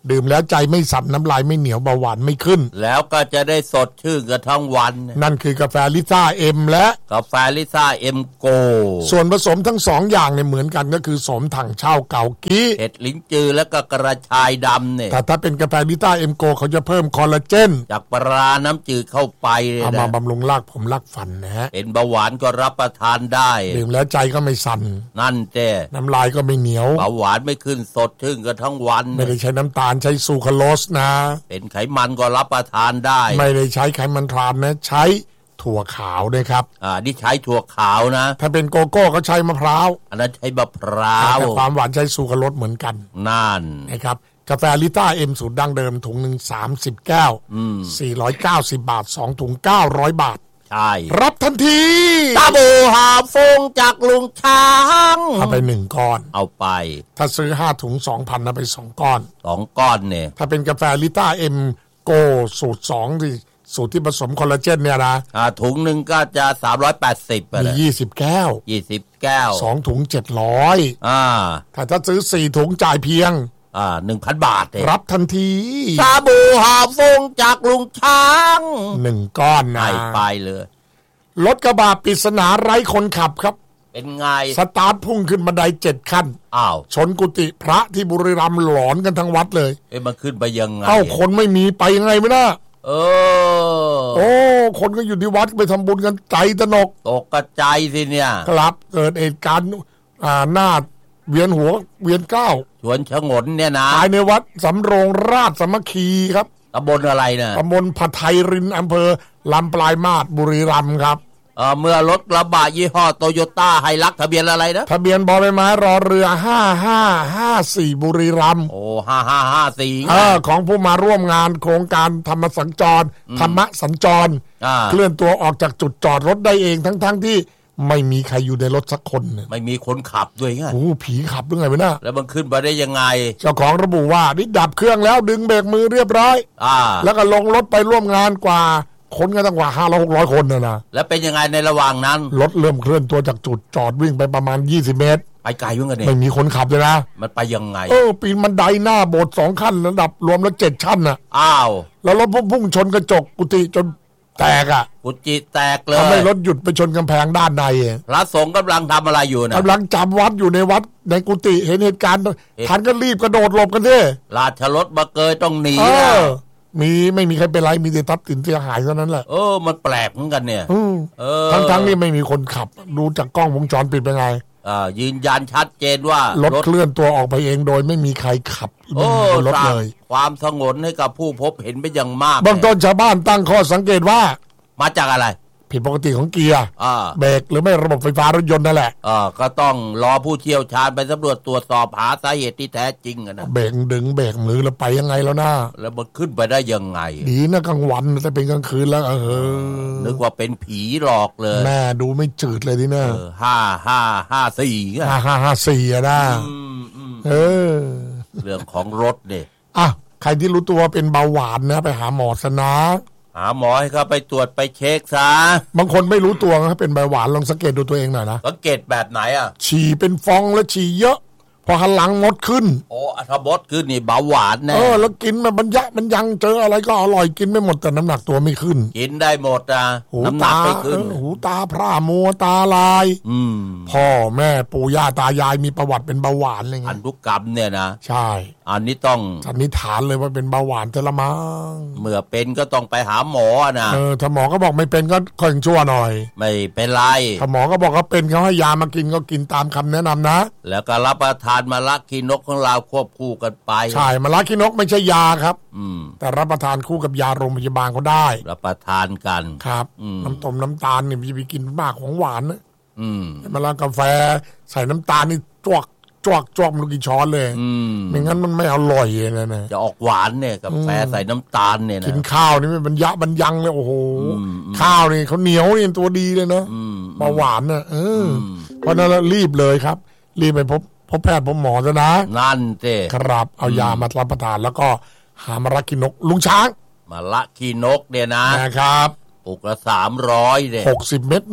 Speaker 1: ดื่มแล้วใจไม่สั่นน้ำลายไม่เหนียวเบาหวานไม่ขึ้น
Speaker 2: แล้วก็จะได้สดชื่นกันทั้งวัน
Speaker 1: นั่นคือกาแฟลิซ่าเอ็มและ
Speaker 2: กาแฟลิซ่าเอ็มโก
Speaker 1: ส่วนผสมทั้ง2อย่างเนี่ยเหมือนกันก็คือสมถังเช่าเก่ากี้
Speaker 2: เห็ดลิ้นจือแล้วก็กระชายดำเนี่ย
Speaker 1: แต่ถ้าเป็นกาแฟลิซ่าเอ็มโกเขาจะเพิ่มคอลลาเจน
Speaker 2: จากปลาน้ำจืดเข้าไป
Speaker 1: เอามาบำรุงรากผมรากฟันนะฮะ
Speaker 2: เป็นเบาหวานก็รับประทานได้
Speaker 1: ดื่มแล้วใจก็ไม่สั่น
Speaker 2: นั่นเจ้
Speaker 1: น้ำลายก็ไม่เหนียว
Speaker 2: เบาหวานไม่ขึ้นสดชื่นกันทั้งวัน
Speaker 1: ไม่ได้ใช้น้ำตาลใช้ซูคราโลสนะ
Speaker 2: เป็นไขมันก็รับประทานได้
Speaker 1: ไม่ได้ใช้ไขมันทรานนะใช้ถั่วขาวด้วยครับ
Speaker 2: นี่ใช้ถั่วขาวนะ
Speaker 1: ถ้าเป็นโกโก้เขาใช้มะพร้าว
Speaker 2: อันนั้นใช้มะพร้าว
Speaker 1: แต่ความหวานใช้ซูคราโลสเหมือนกัน
Speaker 2: นั่น
Speaker 1: นะครับกาแฟลิต้าเอ็มสูตรดั้งเดิมถุงหนึ่ง30แก้ว490 บาท2ถุง900 บาท
Speaker 2: ใช่
Speaker 1: รับทันที
Speaker 2: ตาบูหาฟงจากลุงช้าง
Speaker 1: เอาไป1ก้อน
Speaker 2: เอาไป
Speaker 1: ถ้าซื้อ5ถุง 2,000 เอาไป2ก้อน
Speaker 2: 2ก้อนเนี่ย
Speaker 1: ถ้าเป็นกาแฟลิต้าเอ็มโกสูตร2ที่สูตรที่ผสมคอลลาเจนเนี่ยนะ
Speaker 2: ถุงหนึ่งก็จะ380
Speaker 1: มี20แก้ว
Speaker 2: 20แก้ว
Speaker 1: 2ถุง700ถ้าซื้อ4ถุงจ่ายเพียง
Speaker 2: 1,000 บาท
Speaker 1: รับทันที
Speaker 2: ชาบูหาฟงจากลุงช้าง
Speaker 1: 1ก้อนนะ
Speaker 2: ไปเลย
Speaker 1: รถกระบะปริศนาไร้คนขับครับ
Speaker 2: เป็นไง
Speaker 1: สตาร์ทพุ่งขึ้นบันได7ขั้นชนกุฏิพระที่บุรีรัมย์หลอนกันทั้งวัดเลย
Speaker 2: มันขึ้นไปยังไง
Speaker 1: คนไม่มีไปยังไงไม่น่าคนก็อยู่ที่วัดไปทำบุญกันใจตนก
Speaker 2: ตกกระจายสิเนี่ย
Speaker 1: ครับเกิดเหตุการณ์หน้าเวียนหัวเวียนเก้า
Speaker 2: สวนฉงนเนี่ยนะ
Speaker 1: ภายในวัดสำโรงราชสามัคคีครับ
Speaker 2: ตำบลอะไรนะ
Speaker 1: ตำบลผัดไทยรินอำเภอลำปลายมาศบุรีรัมย์ครับ
Speaker 2: เมื่อรถกระบะยี่ห้อโตโยต้าไฮลักซ์ทะเบียนอะไรนะ
Speaker 1: ทะเบียนบใบไม้รอเรือ5554บุรีรัมย์
Speaker 2: 5554
Speaker 1: ของผู้มาร่วมงานโครงการธรรมสัญจรธรรมสัญจรเคลื่อนตัวออกจากจุดจอดรถได้เองทั้งที่ไม่มีใครอยู่ในรถสักคน
Speaker 2: ไม่มีคนขับด้วยไง
Speaker 1: ผีขับด้วยไงวะน่ะ
Speaker 2: แล้วมันขึ้นมาได้ยังไง
Speaker 1: เจ้าของระบุว่านี่ดับเครื่องแล้วดึงเบรกมือเรียบร้อยแล้วก็ลงรถไปร่วมงานกว่าคนก็ตั้งกว่า500-600 คนนะ
Speaker 2: แล้วเป็นยังไงในระหว่างนั้น
Speaker 1: รถเริ่มเคลื่อนตัวจากจุดจอดวิ่งไปประมาณ20 เมตร
Speaker 2: ไปไกลยุ่งกันเนี่ย
Speaker 1: ไม่มีคนขับเลยนะ
Speaker 2: มันไปยังไง
Speaker 1: ปีนบันไดหน้าโบสถ์2ขั้นระดับรวมแล้ว7ชั้นน่ะแล้วรถพุ่งชนกระจกกุฏิจนแตก
Speaker 2: กุฏิแตกเลย
Speaker 1: ทำให้รถหยุดไปชนกำแพงด้านใน
Speaker 2: พระสงฆ์กำลังทำอะไรอยู่นะ
Speaker 1: กำลังจำวัดอยู่ในวัดในกุฏิเห็นเหตุการณ์ท่านก็รีบกระโดดหลบกันที่
Speaker 2: ราชรถมาเกยต้องหนี
Speaker 1: ไม่มีใครเป็นไรมีแต่ทรัพย์สินเสียหายเท่านั้นแหละ
Speaker 2: มันแปลกเหมือนกันเนี่ย
Speaker 1: ทั้งนี่ไม่มีคนขับดูจากกล้องวงจรปิดเป็นไง
Speaker 2: ยืนยันชัดเจนว่าร
Speaker 1: ถเคลื่อนตัวออกไปเองโดยไม่มีใครขับรถเลย
Speaker 2: ความสงบให้กับผู้พบเห็นเป็นอย่างมาก
Speaker 1: เบื้องต้นชาวบ้านตั้งข้อสังเกตว่า
Speaker 2: มาจากอะไร
Speaker 1: ผิดปกติของเกียร์เบรกหรือไม่ระบบไฟฟ้ารถยนต์นั่นแหละ
Speaker 2: ก็ต้องรอผู้เชี่ยวชาญไปสำรวจตรวจสอบหาสาเหตุที่แท้จริงนะ
Speaker 1: เบรกดึงเบรกมือแล้วไปยังไงแล้วนะ
Speaker 2: แล้วมันขึ้นไปได้ยังไง
Speaker 1: ดีนะกลางวันแต่เป็นกลางคืนแล้ว
Speaker 2: นึกว่าเป็นผีหลอกเลย
Speaker 1: แม่ดูไม่จืดเลยดินะ
Speaker 2: 5554
Speaker 1: นะ
Speaker 2: เรื่องของรถเนี่ย
Speaker 1: ใครที่รู้ตัวเป็นเบาหวานนะไปหาหมอซะนะ
Speaker 2: หาหมอให้เขาไปตรวจไปเช็คซะ
Speaker 1: บางคนไม่รู้ตัวนะเป็นเบาหวานลองสังเกตดูตัวเองหน่อยนะ
Speaker 2: สังเกตแบบไหน
Speaker 1: ฉี่เป็นฟองแล้วฉี่เยอะพอหันหลังมดขึ้น
Speaker 2: ถ้ามดขึ้นนี่เบาหวานแน่
Speaker 1: แล้วกินมันยังเจออะไรก็อร่อยกินไม่หมดแต่น้ำหนักตัวไม่ขึ้น
Speaker 2: กินได้หมดน้ำหนักไม่ขึ้น
Speaker 1: หูตาพร่ามัวตาลายพ่อแม่ปู่ย่าตายายมีประวัติเป็นเบาหวานอะไรเงี้ย
Speaker 2: พันธุกรรมเนี่ยนะ
Speaker 1: ใช่
Speaker 2: อันนี้ต้อง
Speaker 1: สันนิษฐานเลยว่าเป็นเบาหวานแต่ละมั้ง
Speaker 2: เมื่อเป็นก็ต้องไปหาหมอนะ
Speaker 1: ถ้าหมอก็บอกไม่เป็นก็ค่อยชั่วหน่อย
Speaker 2: ไม่เป็นไร
Speaker 1: ถ้าหมอก็บอกว่าเป็นเขาให้ยามากินก็กินตามคำแนะนำนะ
Speaker 2: แล้วก็รับประทานมะละกีนกของเราควบคู่กันไป
Speaker 1: ใช่มะละกีนกไม่ใช่ยาครับแต่รับประทานคู่กับยาโรงพยาบาลเขาได้
Speaker 2: รับประทานกัน
Speaker 1: ครับน้ำตาลเนี่ยไปกินมากของหวานนะมะละกาแฟใส่น้ำตาลนี่จวกมันกี่ช้อนเลยไม่งั้นมันไม่อร่อยเลยนะ
Speaker 2: จะออกหวานเนี่ยกาแฟใส่น้ำตาลเนี่ยนะ
Speaker 1: กินข้าวนี่ไม่บรรยังเลยโอ้โหข้าวนี่เขาเหนียวนี่ตัวดีเลยนะเบาหวานน่ะเพราะนั้นรีบเลยครับรีบไปพบแพทย์พบหมอซะนะ
Speaker 2: นั่นเจ้
Speaker 1: ครับเอายามารับประทานแล้วก็หามะละกีนกลุงช้าง
Speaker 2: มะละกีนกเนี่ยนะครับ
Speaker 1: ป
Speaker 2: ลูกละ300เนี่ย
Speaker 1: 60 เม็ดนะ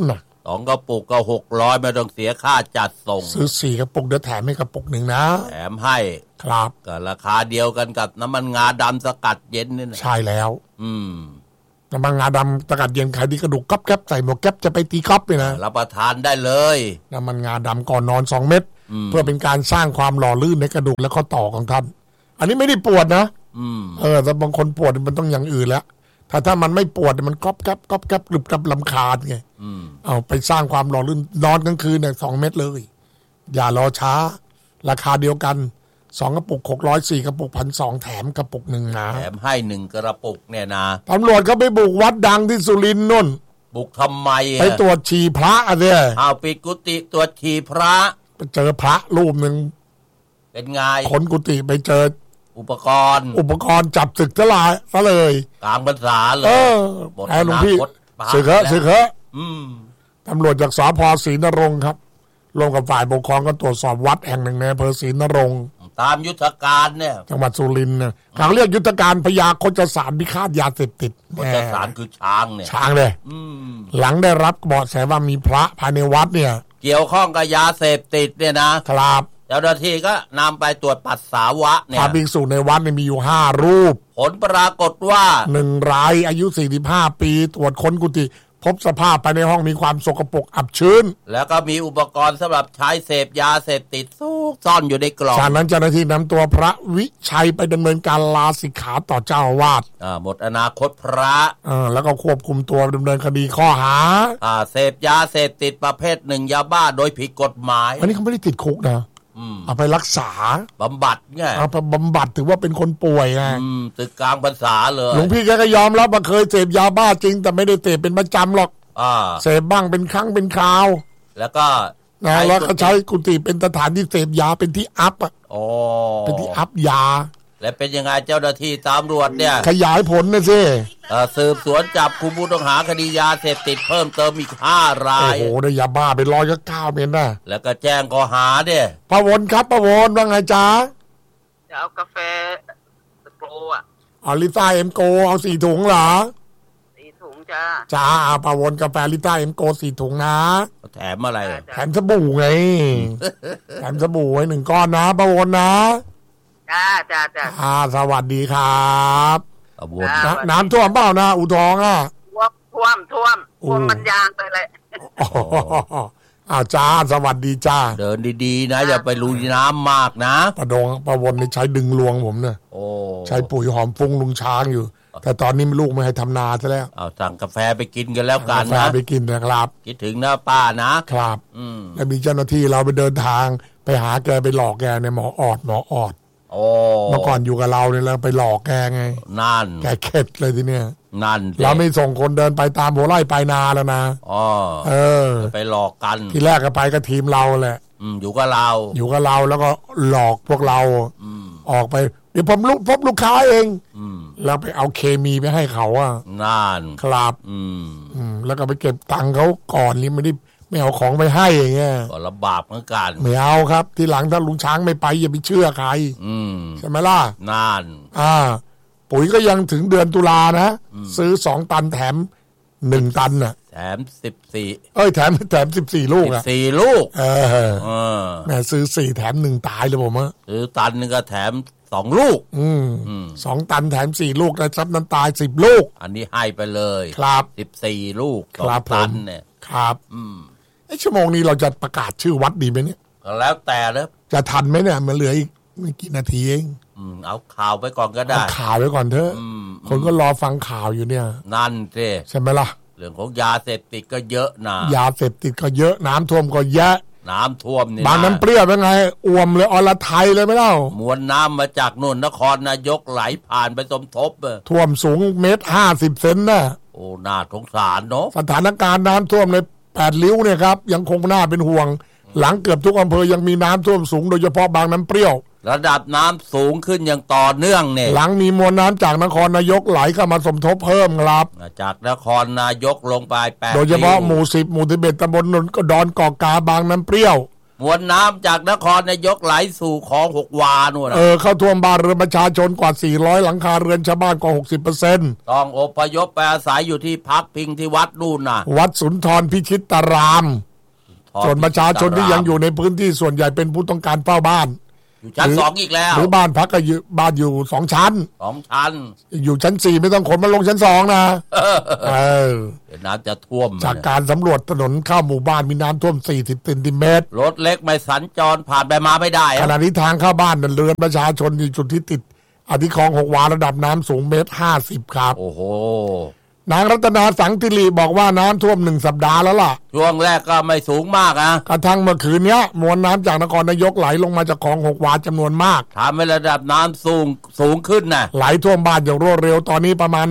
Speaker 2: 2 กระปุกก็600ไม่ต้องเสียค่าจัดส่ง
Speaker 1: ซื้อ4 กระปุกเดี๋ยวแถมให้กระปุกหนึ่งนะ
Speaker 2: แถมให้
Speaker 1: ครับ
Speaker 2: ก็ราคาเดียวกันกับน้ำมันงาดำสกัดเย็นนี่นะ
Speaker 1: ใช่แล้วน้ำมันงาดำสกัดเย็นขายดีกระดูกก๊อบแก๊บใส่หมวกแก๊บจะไปตีก๊อบเลยนะ
Speaker 2: รับประทานได้เลย
Speaker 1: น้ำมันงาดำก่อนนอน2 เม็ดเพื่อเป็นการสร้างความหล่อลื่นในกระดูกและข้อต่อของท่านอันนี้ไม่ได้ปวดนะแต่บางคนปวดมันต้องอย่างอื่นแล้วถ้ามันไม่ปวดมันก๊อบแก๊บก๊อบแก๊บกรึบกับลำคาญไงเอาไปสร้างความหล่อลื่นนอนกลางคืนเนี่ย2 เม็ดเลยอย่ารอช้าราคาเดียวกัน2 กระปุก600 4 กระปุก 1,200 แถมกระปุกหนึ่งนะ
Speaker 2: แถมให้1 กระปุกเนี่ยนะ
Speaker 1: ตำรวจเขาไปบุกวัดดังที่สุรินทร์นู่น
Speaker 2: บุกทำไม
Speaker 1: ไปตรวจฉี่พระอะไร
Speaker 2: ปิดกุฏิตรวจฉี่พระ
Speaker 1: ไปเจอพระรูปหนึ่ง
Speaker 2: เป็นไง
Speaker 1: ค้นกุฏิไปเจอ
Speaker 2: อุปกรณ์
Speaker 1: จับศึกซะเลย
Speaker 2: กลางพรรษาเลย
Speaker 1: แอบหลวงพี่ศึกเหอะตำรวจจากสภ.ศรีนรงค์ครับร่วมกับฝ่ายปกครองก็ตรวจสอบวัดแห่งหนึ่งในอำเภอศรีนรงค์
Speaker 2: ตามยุทธการเนี่ย
Speaker 1: จังหวัดสุรินทร์เนี่ยเขาเรียกยุทธการพญาโคจสารพิฆาตยาเสพติด
Speaker 2: โคจสารคือช้างเนี่ย
Speaker 1: ช้างเลยหลังได้รับเบาะแสว่ามีพระภายในวัดเนี่ย
Speaker 2: เกี่ยวข้องกับยาเสพติดเนี่ยนะครับเจ้าหน้าที่ก็นำไปตรวจปัสสาวะเนี่ย
Speaker 1: พระภิกษุในวัดมีอยู่5 รูป
Speaker 2: ผลปรากฏว่า
Speaker 1: 1 รายอายุ45 ปีตรวจค้นกุฏิพบสภาพภายในห้องมีความสกปรกอับชื้น
Speaker 2: แล้วก็มีอุปกรณ์สำหรับใช้เสพยาเสพติดซุกซ่อนอยู่ในกล่อง
Speaker 1: จากนั้นเจ้าหน้าที่นำตัวพระวิชัยไปดำเนินการลาสิกขาต่อเจ้าอาวาส
Speaker 2: หมดอนาคตพระ
Speaker 1: แล้วก็ควบคุมตัวดำเนินคดีข้อหา
Speaker 2: เสพยาเสพติดประเภท1 ยาบ้าโดยผิดกฎหมาย
Speaker 1: อันนี้เขาไม่ได้ติดคุกนะเอาไปรักษา
Speaker 2: บำบัดไง
Speaker 1: เอาไปบำบัดถือว่าเป็นคนป่วยไง
Speaker 2: ตึกกลางพรรษาเลย
Speaker 1: หลวงพี่แกก็ยอมรับว่าเคยเสพยาบ้าจริงแต่ไม่ได้เสพเป็นประจำหรอกเสพบ้างเป็นครั้งเป็นคราว
Speaker 2: แล้วก็
Speaker 1: แล้วก็ใช้กุฏิเป็นสถานที่เสพยาเป็นที่อัพเป็นที่อัพยา
Speaker 2: และเป็นยังไงเจ้าหน้าที่ตำรวจเนี่ย
Speaker 1: ขยายผลนะสิ
Speaker 2: สืบสวนจับกุมผู้ต้องหาคดียาเสพติดเพิ่มเติมอีก5 ราย
Speaker 1: โอ้โหได้ยาบ้าเป็น109 เมตรนะ
Speaker 2: แล้วก็แจ้งข้อหาเนี่ย
Speaker 1: ป้าวนครับป้าวนว่าไงจ๊ะ
Speaker 3: จะเอากาแฟสโปร
Speaker 1: ลิต้าเอ็มโกเอา4 ถุงเหรอ
Speaker 3: 4 ถุงจ้า
Speaker 1: ป้าวนกาแฟลิต้าเอ็มโก4 ถุงนะ
Speaker 2: แถมอะไร
Speaker 1: แถมสบู่ไงแถมสบู่ไว้1 ก้อนนะป้าวนนะ
Speaker 3: จ้า
Speaker 1: สวัสดีครับน้ำท่วมเปล่านะอุทอง
Speaker 3: ท่วมมันยางไปเลย
Speaker 1: จ้าสวัสดีจ้า
Speaker 2: เดินดีๆนะอย่าไปลุยน้ำมากนะ
Speaker 1: ป้าวนนี่ใช้ดึงลวงผมเนี่ยใช้ปุ๋ยหอมฟุ้งลุงช้างอยู่แต่ตอนนี้ลูกไม่ให้ทำนาซะแล้ว
Speaker 2: สั่งกาแฟไปกินกันแล้วกันนะ
Speaker 1: กาแฟไปกินนะครับ
Speaker 2: คิดถึงนะป้านะครับ
Speaker 1: แล้วมีเจ้าหน้าที่เราไปเดินทางไปหาแกไปหลอกแกในหมออดเมื่อก่อนอยู่กับเราเนี่ยเราไปหลอกแกไง
Speaker 2: นั่น
Speaker 1: แกเข็ดเลยทีเนี้ย
Speaker 2: นั่น
Speaker 1: เราไม่ส่งคนเดินไปตามหัวไร่ไปนาแล้วนะ
Speaker 2: ไปหลอกกัน
Speaker 1: ทีแรกก็ไปกับทีมเราแหละ
Speaker 2: อยู่กับเรา
Speaker 1: แล้วก็หลอกพวกเราออกไปเดี๋ยวผมพบลูกค้าเองแล้วไปเอาเคมีไปให้เขา
Speaker 2: นั่น
Speaker 1: ครับแล้วก็ไปเก็บตังค์เขาก่อนนี่ไม่เอาของไปให้อย่างเงี้ย
Speaker 2: ก็ลำบากเหมือนกัน
Speaker 1: ไม่เอาครับทีหลังถ้าลุงช้างไม่ไปอย่าไปเชื่อใครใช่ไหมล่ะ
Speaker 2: นั่น
Speaker 1: ปุ๋ยก็ยังถึงเดือนตุลานะซื้อ2 ตันแถม1 ตันน่ะ
Speaker 2: แถม14
Speaker 1: แถม14 ลูก
Speaker 2: 14 ลูก
Speaker 1: แม่ซื้อ4 แถม1ตายเลยผม
Speaker 2: ซื้อตันนึงก็แถม2 ลูก
Speaker 1: 2 ตันแถม4 ลูกได้ซับน้ำตาย10 ลูก
Speaker 2: อันนี้ให้ไปเลย
Speaker 1: ครับ
Speaker 2: 14 ลูก2 ตันเนี่ย
Speaker 1: ครับชั่วโมงนี้เราจะประกาศชื่อวัดดีไหมเนี่ย
Speaker 2: ก็แล้วแต่แล้ว
Speaker 1: จะทันไหมเนี่ยมันเหลืออีกไม่กี่นาทีเอง
Speaker 2: เอาข่าวไปก่อนก็ได้
Speaker 1: ข่าวไว้ก่อนเถอะคนก็รอฟังข่าวอยู่เนี่ย
Speaker 2: นั่นสิ
Speaker 1: ใช่ไหมล่ะ
Speaker 2: เรื่องของยาเสพติดก็เยอะนะ
Speaker 1: ยาเสพติดก็เยอะน้ำท่วมก็เยอะ
Speaker 2: น้ำท่วมนี่
Speaker 1: บางน้ำเปรี้ยวเป็นไงอ่วมเลยอรไทยเลยไม่เล่าม
Speaker 2: วลน้ำมาจากนู่นนครนายกไหลผ่านไปสมทบ
Speaker 1: ท่วมสูง1.50 เซนนะ
Speaker 2: โอ้น่าสงสารเนาะ
Speaker 1: สถานการณ์น้ำท่วมใน8 ริ้วเนี่ยครับยังคงน่าเป็นห่วงหลังเกือบทุกอำเภอยังมีน้ำท่วมสูงโดยเฉพาะบางน้ำเปรี้ยว
Speaker 2: ระดับน้ำสูงขึ้นอย่างต่อเนื่องเนี่ย
Speaker 1: หลังมีมวลน้ำจากนครนายกไหลเข้ามาสมทบเพิ่มครับ
Speaker 2: จากนครนายกลงไป8
Speaker 1: โดยเฉพาะหมู่10 หมู่11 ตำบลนนก็ดอนกอกกาบางน้ำเปรี้ยว
Speaker 2: มวลน้ำจากนครนายกไหลสู่คลอง6 วานู่นนะ
Speaker 1: เข้าท่วมบ้านเรือนประชาชนกว่า400หลังคาเรือนชาวบ้านกว่า 60%
Speaker 2: ต้องอพยพไปอาศัยอยู่ที่พักพิงที่วัดนู่นนะ
Speaker 1: วัดสุนทรพิชิตารามส่วนประชาชนที่ยังอยู่ในพื้นที่ส่วนใหญ่เป็นผู้ต้องการเฝ้าบ้าน
Speaker 2: อยู่ชั้น2อีกแล้ว
Speaker 1: หรือบ้านพักก็อยู่บ้านอยู่2 ชั้นอยู่ชั้น4ไม่ต้องขนมาลงชั้น2นะ
Speaker 2: น้ำจะท่วม
Speaker 1: จากการสำรวจถนนเข้าหมู่บ้านมีน้ำท่วม40 เซนติเมตร
Speaker 2: รถเล็กไม่สัญจรผ่านไปมาไม่ได้
Speaker 1: ขณะนี้ทางเข้าบ้านเรือนประชาชนอยู่จุดที่ติดที่คลอง6 วาระดับน้ำสูง1.50 ครับ
Speaker 2: โอ้โห
Speaker 1: นางรัตนาสังติลีบอกว่าน้ำท่วม1 สัปดาห์แล้วล่ะ
Speaker 2: ช่วงแรกก็ไม่สูงมาก
Speaker 1: กระทั่งเมื่อคืนนี้มวลน้ำจากนครนายกไหลลงมาจากคลอง6 วาจำนวนมาก
Speaker 2: ทำให้ระดับน้ำสูงขึ้นนะ
Speaker 1: ไหลท่วมบ้านอย่างรวดเร็วตอนนี้ประมาณ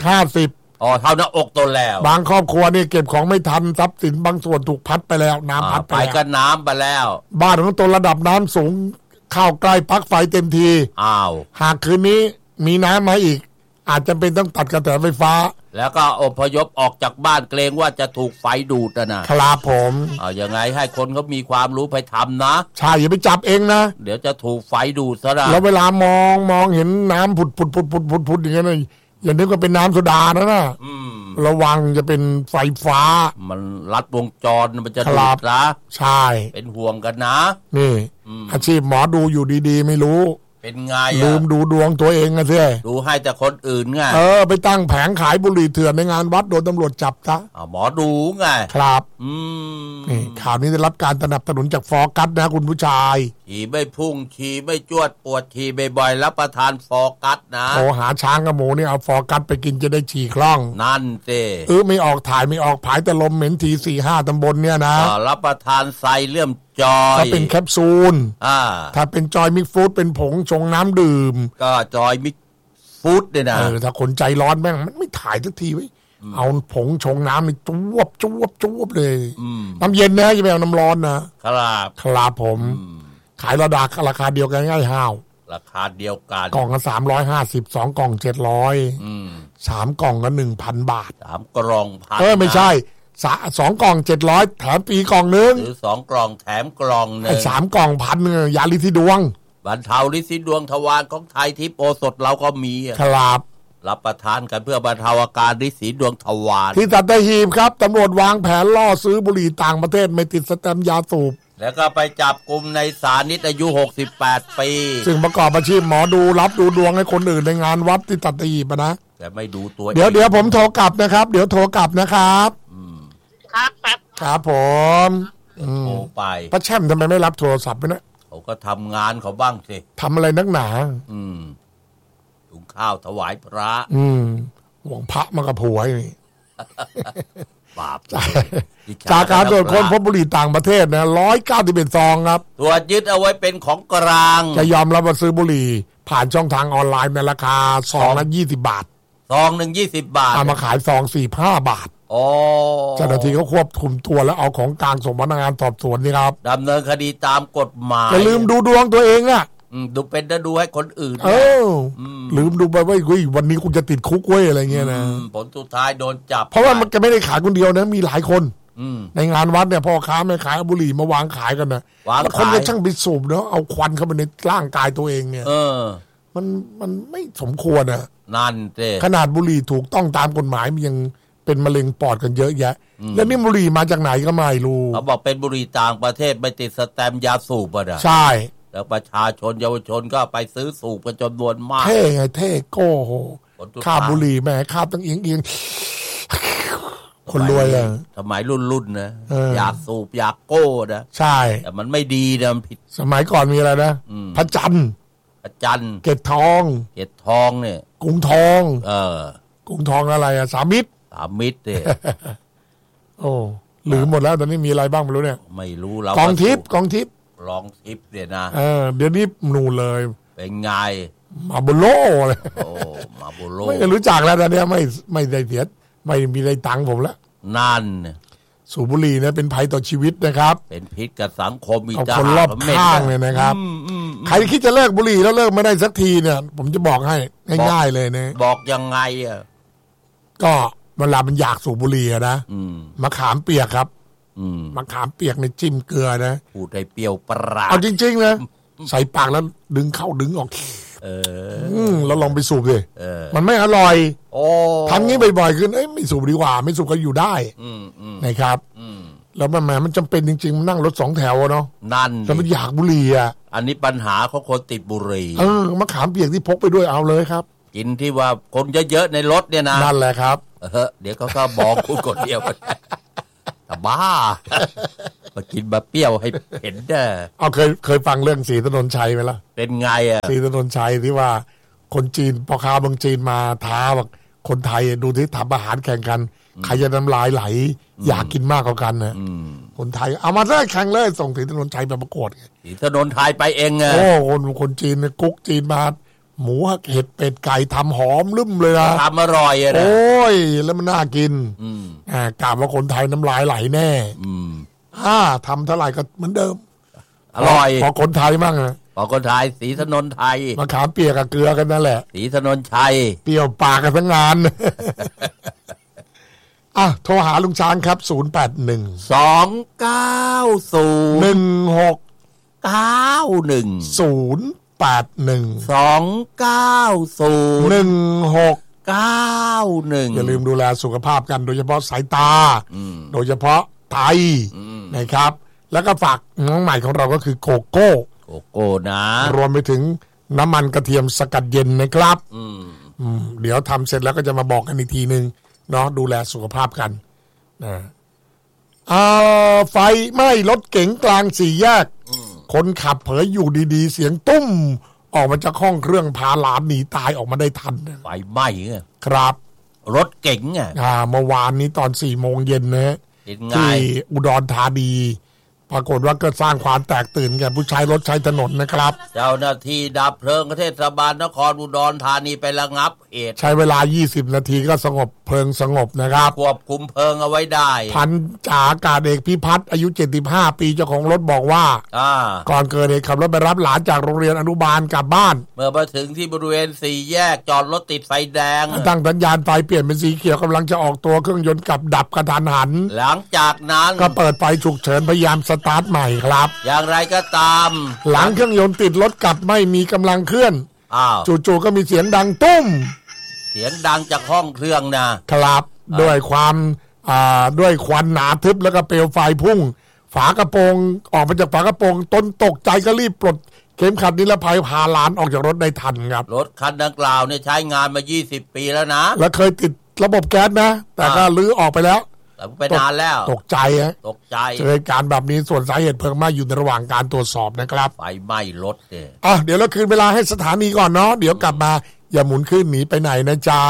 Speaker 1: 1.50
Speaker 2: เท่าหน้าอกตนแล้ว
Speaker 1: บางครอบครัวนี่เก็บของไม่ทันทรัพย์สินบางส่วนถูกพัดไปแล้วน้ำพัด
Speaker 2: ไปก็น้ำไปแล้ว
Speaker 1: บ้านของตนระดับน้ำสูงเข้าใกล้ปลั๊กไฟเต็มทีหากคืนนี้มีน้ำมาอีกอาจจะเป็นต้องตัดกระแสไฟฟ้า
Speaker 2: แล้วก็อพยพออกจากบ้านเกรงว่าจะถูกไฟดูด
Speaker 1: นะครับผม
Speaker 2: ยังไงให้คนเขามีความรู้ไปทำนะ
Speaker 1: ใช่อย่าไปจับเองนะ
Speaker 2: เดี๋ยวจะถูกไฟดูดซะนะ
Speaker 1: แล้วเวลามองเห็นน้ำผุดอย่างนี้นะอย่านึกว่าเป็นน้ำโซดานะระวังจะเป็นไฟฟ้า
Speaker 2: มันลัดวงจรมันจะดูดนะ
Speaker 1: ใช่
Speaker 2: เป็นห่วงกันนะ
Speaker 1: นี่อาชีพหมอดูอยู่ดีๆไม่รู้
Speaker 2: เป็นไง
Speaker 1: ลืมดูดวงตัวเองสิ
Speaker 2: ดูให้แต่คนอื่นไง
Speaker 1: ไปตั้งแผงขายบุหรี่เถื่อนในงานวัดโดนตำรวจจับซะ
Speaker 2: หมอดูไง
Speaker 1: ครับนี่ข่าวนี้ได้รับการสนับสนุนจากฟอร์กัสนะคุณผู้ชาย
Speaker 2: ขี่ไม่พุ่งขี่ไม่จวดปวดขี่บ่อยๆรับประทานฟอร์กัสนะ
Speaker 1: หาช้างกับหมูนี่เอาฟอร์กัสไปกินจะได้ฉี่คล่อง
Speaker 2: นั่นสิ
Speaker 1: ไม่ออกถ่ายไม่ออกผายแต่ลมเหม็นที 4-5 ตำบลเนี่ยนะ
Speaker 2: รับประทานไซเลื่อมจอย
Speaker 1: ถ้าเป็นแคปซูลถ้าเป็นจอยมิกฟู้ดเป็นผงชงน้ำดื่ม
Speaker 2: ก็จอยมิกฟู้ดเนี่ยนะ
Speaker 1: ถ้าคนใจร้อนแม่งมันไม่ถ่ายสักทีไว้เอาผงชงน้ำนี่จวบเลยน้ำเย็นนะอย่าไปเอาน้ำร้อนนะครับผมขายราคาเดียวกันง่ายห้าว
Speaker 2: ราคาเดียวกัน
Speaker 1: กล่องละ350 2 กล่อง700 3 กล่องก็ 1,000 บาท
Speaker 2: 3 กล่อง
Speaker 1: 1,000ไม่ใช่2 กล่อง700แถมปีกล่องนึง
Speaker 2: หรือ2 กล่องแถมกล่องนึง
Speaker 1: 3 กล่อง1,000ยาลิซิดวง
Speaker 2: บรรเทาลิซิดวงทวารของไทยทิพย์โอสถเราก็มี
Speaker 1: ครับ
Speaker 2: รับประทานกันเพื่อบรรเทาอาการลิซิดวงทวาร
Speaker 1: ที่สัตหีบครับตำรวจวางแผนล่อซื้อบุหรี่ต่างประเทศไม่ติดสแตมป์ยาสูบ
Speaker 2: แล้วก็ไปจับกลุ่มในสานิตอายุ68 ปี
Speaker 1: ซึ่งประกอบอาชีพหมอดูรับดูดวงให้คนอื่นในงานวัดที่สัตหีบนะ
Speaker 2: แต่ไม่ดูตัว
Speaker 1: เดี๋ยวผมโทรกลับนะครับเดี๋ยวโทรกลับนะครับครับผม
Speaker 2: โทรไป
Speaker 1: ป้าแช่มทำไมไม่รับโทรศัพท์ไปนะ
Speaker 2: เขาก็ทำงานเขาบ้างสิ
Speaker 1: ทำอะไรนักหนา
Speaker 2: หุงข้าวถวายพระ
Speaker 1: ห่วงพระมากับผัวนี่
Speaker 2: บาป
Speaker 1: จากการตรวจค้นพบบุหรี่ต่างประเทศนะ191 ซองครับ
Speaker 2: ตรวจยึดเอาไว้เป็นของกลาง
Speaker 1: จะยอมรับว่าซื้อบุหรี่ผ่านช่องทางออนไลน์ในราคาซองละ20 บาท
Speaker 2: ซองนึง20 บาท
Speaker 1: เอามาขายซอง45 บาทเจ้าหน้าที่เขาควบคุมตัวแล้วเอาของกลางส่งพนักงานสอบสวนนี่ครับ
Speaker 2: ดำเนินคดีตามกฎหมาย
Speaker 1: อย่าลืมดูดวงตัวเองอะ
Speaker 2: ดูเป็นจะดูให้คนอื่น
Speaker 1: ลืมดูไปว่าวันนี้คุณจะติดคุกเว้ยอะไรเงี้ยนะ
Speaker 2: ผลสุดท้ายโดนจับ
Speaker 1: เพราะว่ามันจะไม่ได้ขายคนเดียวนะมีหลายคนในงานวัดเนี่ยพ่อค้าแม่ขายบุหรี่มาวางขายกันนะแล้วคนก็ช่างไปสูบเนาะเอาควันเข้าไปในร่างกายตัวเองเนี่ยมันไม่สมควรนะ
Speaker 2: นั่นเจ้
Speaker 1: ขนาดบุหรี่ถูกต้องตามกฎหมายมันยังเป็นมะเร็งปอดกันเยอะแยะแล้วนี่บุหรี่มาจากไหนก็ไม่รู้
Speaker 2: เขาบอกเป็นบุหรี่ต่างประเทศไม่ติดสแตมป์ยาสูบอ่ะ
Speaker 1: ใช่
Speaker 2: แล้วประชาชนเยาวชนก็ไปซื้อสูบกันจำนวนมาก
Speaker 1: เท่ไงเท่โก้โหข้าบุหรี่แม่ข้าต้องเอียงคนรวยอ่ะ
Speaker 2: สมัยรุ่นนะอยากสูบอยากโก้นะ
Speaker 1: ใช่
Speaker 2: แต่มันไม่ดีนะมันผิด
Speaker 1: สมัยก่อนมีอะไรนะพระจันทร์เกตทอง
Speaker 2: เนี่ย
Speaker 1: กรุงทองกรุงทองอะไรอ่ะสามิตร
Speaker 2: เนี่ย
Speaker 1: โอ้ลืมหมดแล้วตอนนี้มีอะไรบ้างไม่รู้เนี่ย
Speaker 2: ไม่รู้เรา
Speaker 1: กองทิพย์
Speaker 2: ลองทิพย์เนี่ยนะ
Speaker 1: เดี๋ยวนี้หนูเลย
Speaker 2: เป็นไง
Speaker 1: มาโบโลเลย
Speaker 2: มาโบโล
Speaker 1: ไม่รู้จักแล้วตอนนี้ไม่ได้เสียไม่มีได้ตังค์ผมแล้ว
Speaker 2: นั่น
Speaker 1: สูบบุหรี่เนี่ยเป็นภัยต่อชีวิตนะครับ
Speaker 2: เป็นพิษกับสังคมอีก
Speaker 1: คนรอบข้างเลยนะครับใครคิดจะเลิกบุหรี่แล้วเลิกไม่ได้สักทีเนี่ยผมจะบอกให้ง่ายๆเลยนะ
Speaker 2: บอกยังไงอ่ะ
Speaker 1: ก็เวลามันอยากสูบบุหรี่นะมะขามเปียกครับมะขามเปียกในจิ้มเกลือนะ
Speaker 2: พูดให้เปรี้ยวปราด
Speaker 1: เอาจริงๆนะใส่ปากแล้วดึงเข้าดึงออกแล้วลองไปสูบเลยมันไม่อร่อยทำงี้บ่อยๆขึ้นไม่สูบดีกว่าไม่สูบก็อยู่ได้นะครับแล้วมันจำเป็นจริงๆมันนั่งรถ2 แถวเนาะ
Speaker 2: นั่น
Speaker 1: แล้วมันอยากบุหรี่อ่ะ
Speaker 2: อันนี้ปัญหาของคนติดบุหรี่
Speaker 1: มะขามเปียกที่พกไปด้วยเอาเลยครับ
Speaker 2: กินที่ว่าคนเยอะๆในรถเนี่ยนะ
Speaker 1: นั่นแหละครับ
Speaker 2: เดี๋ยวเขาก็บอกคุณคนเดียวแต่บ้ามากินมาเปรี้ยวให้เห็นเด้อ
Speaker 1: เอาเคยฟังเรื่องศรีถนนชัยไหมล่ะ
Speaker 2: เป็นไงอ่ะ
Speaker 1: ศรีถนนชัยที่ว่าคนจีนพ่อค้าเมืองจีนมาท้าบอกคนไทยดูที่ทำอาหารแข่งกันใครจะน้ำลายไหลอยากกินมากกว่ากันนะคนไทยเอามาเลยแข่งเลยส่งศรีถนนชัยไปประกวด
Speaker 2: ศรีถนนชัยไปเองไง
Speaker 1: คนจีนกุ๊กจีนมาหมูเห็ดเป็ดไก่ทำหอมลืมเลยนะ
Speaker 2: ทำอร่อยนะ
Speaker 1: โอ้ยแล้วมันน่ากินกล่าวว่าคนไทยน้ำลายไหลแน่ทำเท่าไหร่ก็เหมือนเดิม
Speaker 2: อร่อย
Speaker 1: พอคนไทยมั่งนะ
Speaker 2: พอคนไทยศรีถนนไทย
Speaker 1: มะขามเปียกกับเกลือกันนั่นแหละ
Speaker 2: ศรีถนนชัย
Speaker 1: เปรี้ยวปากกันทั้งงานโทรหาลุงช้างครับ081
Speaker 2: 290 1691
Speaker 1: อย่าลืมดูแลสุขภาพกันโดยเฉพาะสายตาโดยเฉพาะไตนะครับแล้วก็ฝากน้องใหม่ของเราก็คือโกโก้
Speaker 2: นะ
Speaker 1: รวมไปถึงน้ำมันกระเทียมสกัดเย็นนะครับเดี๋ยวทำเสร็จแล้วก็จะมาบอกกันอีกทีนึงเนาะดูแลสุขภาพกันไฟไหม้รถเก๋งกลาง4 แยกคนขับเผยอยู่ดีๆเสียงตุ้มออกมาจากห้องเครื่องพาหลานหนีตายออกมาได้ทัน
Speaker 2: ไฟไหม้
Speaker 1: ครับ
Speaker 2: รถเก๋ง
Speaker 1: เมื่อวานนี้ตอน4 โมงเย็นนะที่อุดรธานีปรากฏว่าก็สร้างความแตกตื่นแก่ผู้ใช้รถใช้ถนนนะครับ
Speaker 2: เจ้าหน้าที่ดับเพลิงเทศบาลนครอุดรธานีไประงับเหตุ
Speaker 1: ใช้เวลา20 นาทีก็สงบเพลิงสงบนะครับ
Speaker 2: ควบคุมเพลิงเอาไว้ได้
Speaker 1: พันจ่าอากาศเอกพิพัฒน์อายุ75 ปีเจ้าของรถบอกว่าก่อนเกิดเหตุขับรถไปรับหลานจากโรงเรียนอนุบาลกลับบ้าน
Speaker 2: เมื่อมาถึงที่บริเวณ4 แยกจอดรถติดไฟแดง
Speaker 1: ตั้งสัญญาณไฟเปลี่ยนเป็นสีเขียวกำลังจะออกตัวเครื่องยนต์กลับดับกระทันหัน
Speaker 2: หลังจากนั้น
Speaker 1: ก็เปิดไฟฉุกเฉินพยายามสตาร์ทใหม่ครับ
Speaker 2: อย่างไรก็ตาม
Speaker 1: หลังเครื่องยนต์ติดรถกลับไม่มีกำลังเคลื่อนจู่ๆก็มีเสียงดังตุ้ม
Speaker 2: เสียงดังจากห้องเครื่อง
Speaker 1: นะครับด้วยความด้วยควันหนาทึบแล้วก็เปลวไฟพุ่งฝากระโปรงออกมาจากฝากระโปรงตนตกใจก็รีบปลดเข็มขัดนิรภัยพาหลานออกจากรถได้ทันครับ
Speaker 2: รถคันดังกล่าวเนี่ยใช้งานมา20 ปีแล้วนะ
Speaker 1: แล้วเคยติดระบบแก๊สนะแต่ก็ลื้อออกไปแล้ว
Speaker 2: ไปนานแล้ว
Speaker 1: ตกใจเจอเหตุการณ์แบบนี้ส่วนสาเหตุเพลิงไหม้อยู่ในระหว่างการตรวจสอบนะครับ
Speaker 2: ไฟไหม้รถ
Speaker 1: เดี๋ยวเราคืนเวลาให้สถานีก่อนเนาะเดี๋ยวกลับมาอย่าหมุนขึ้นหนีไปไหนนะจ๊ะ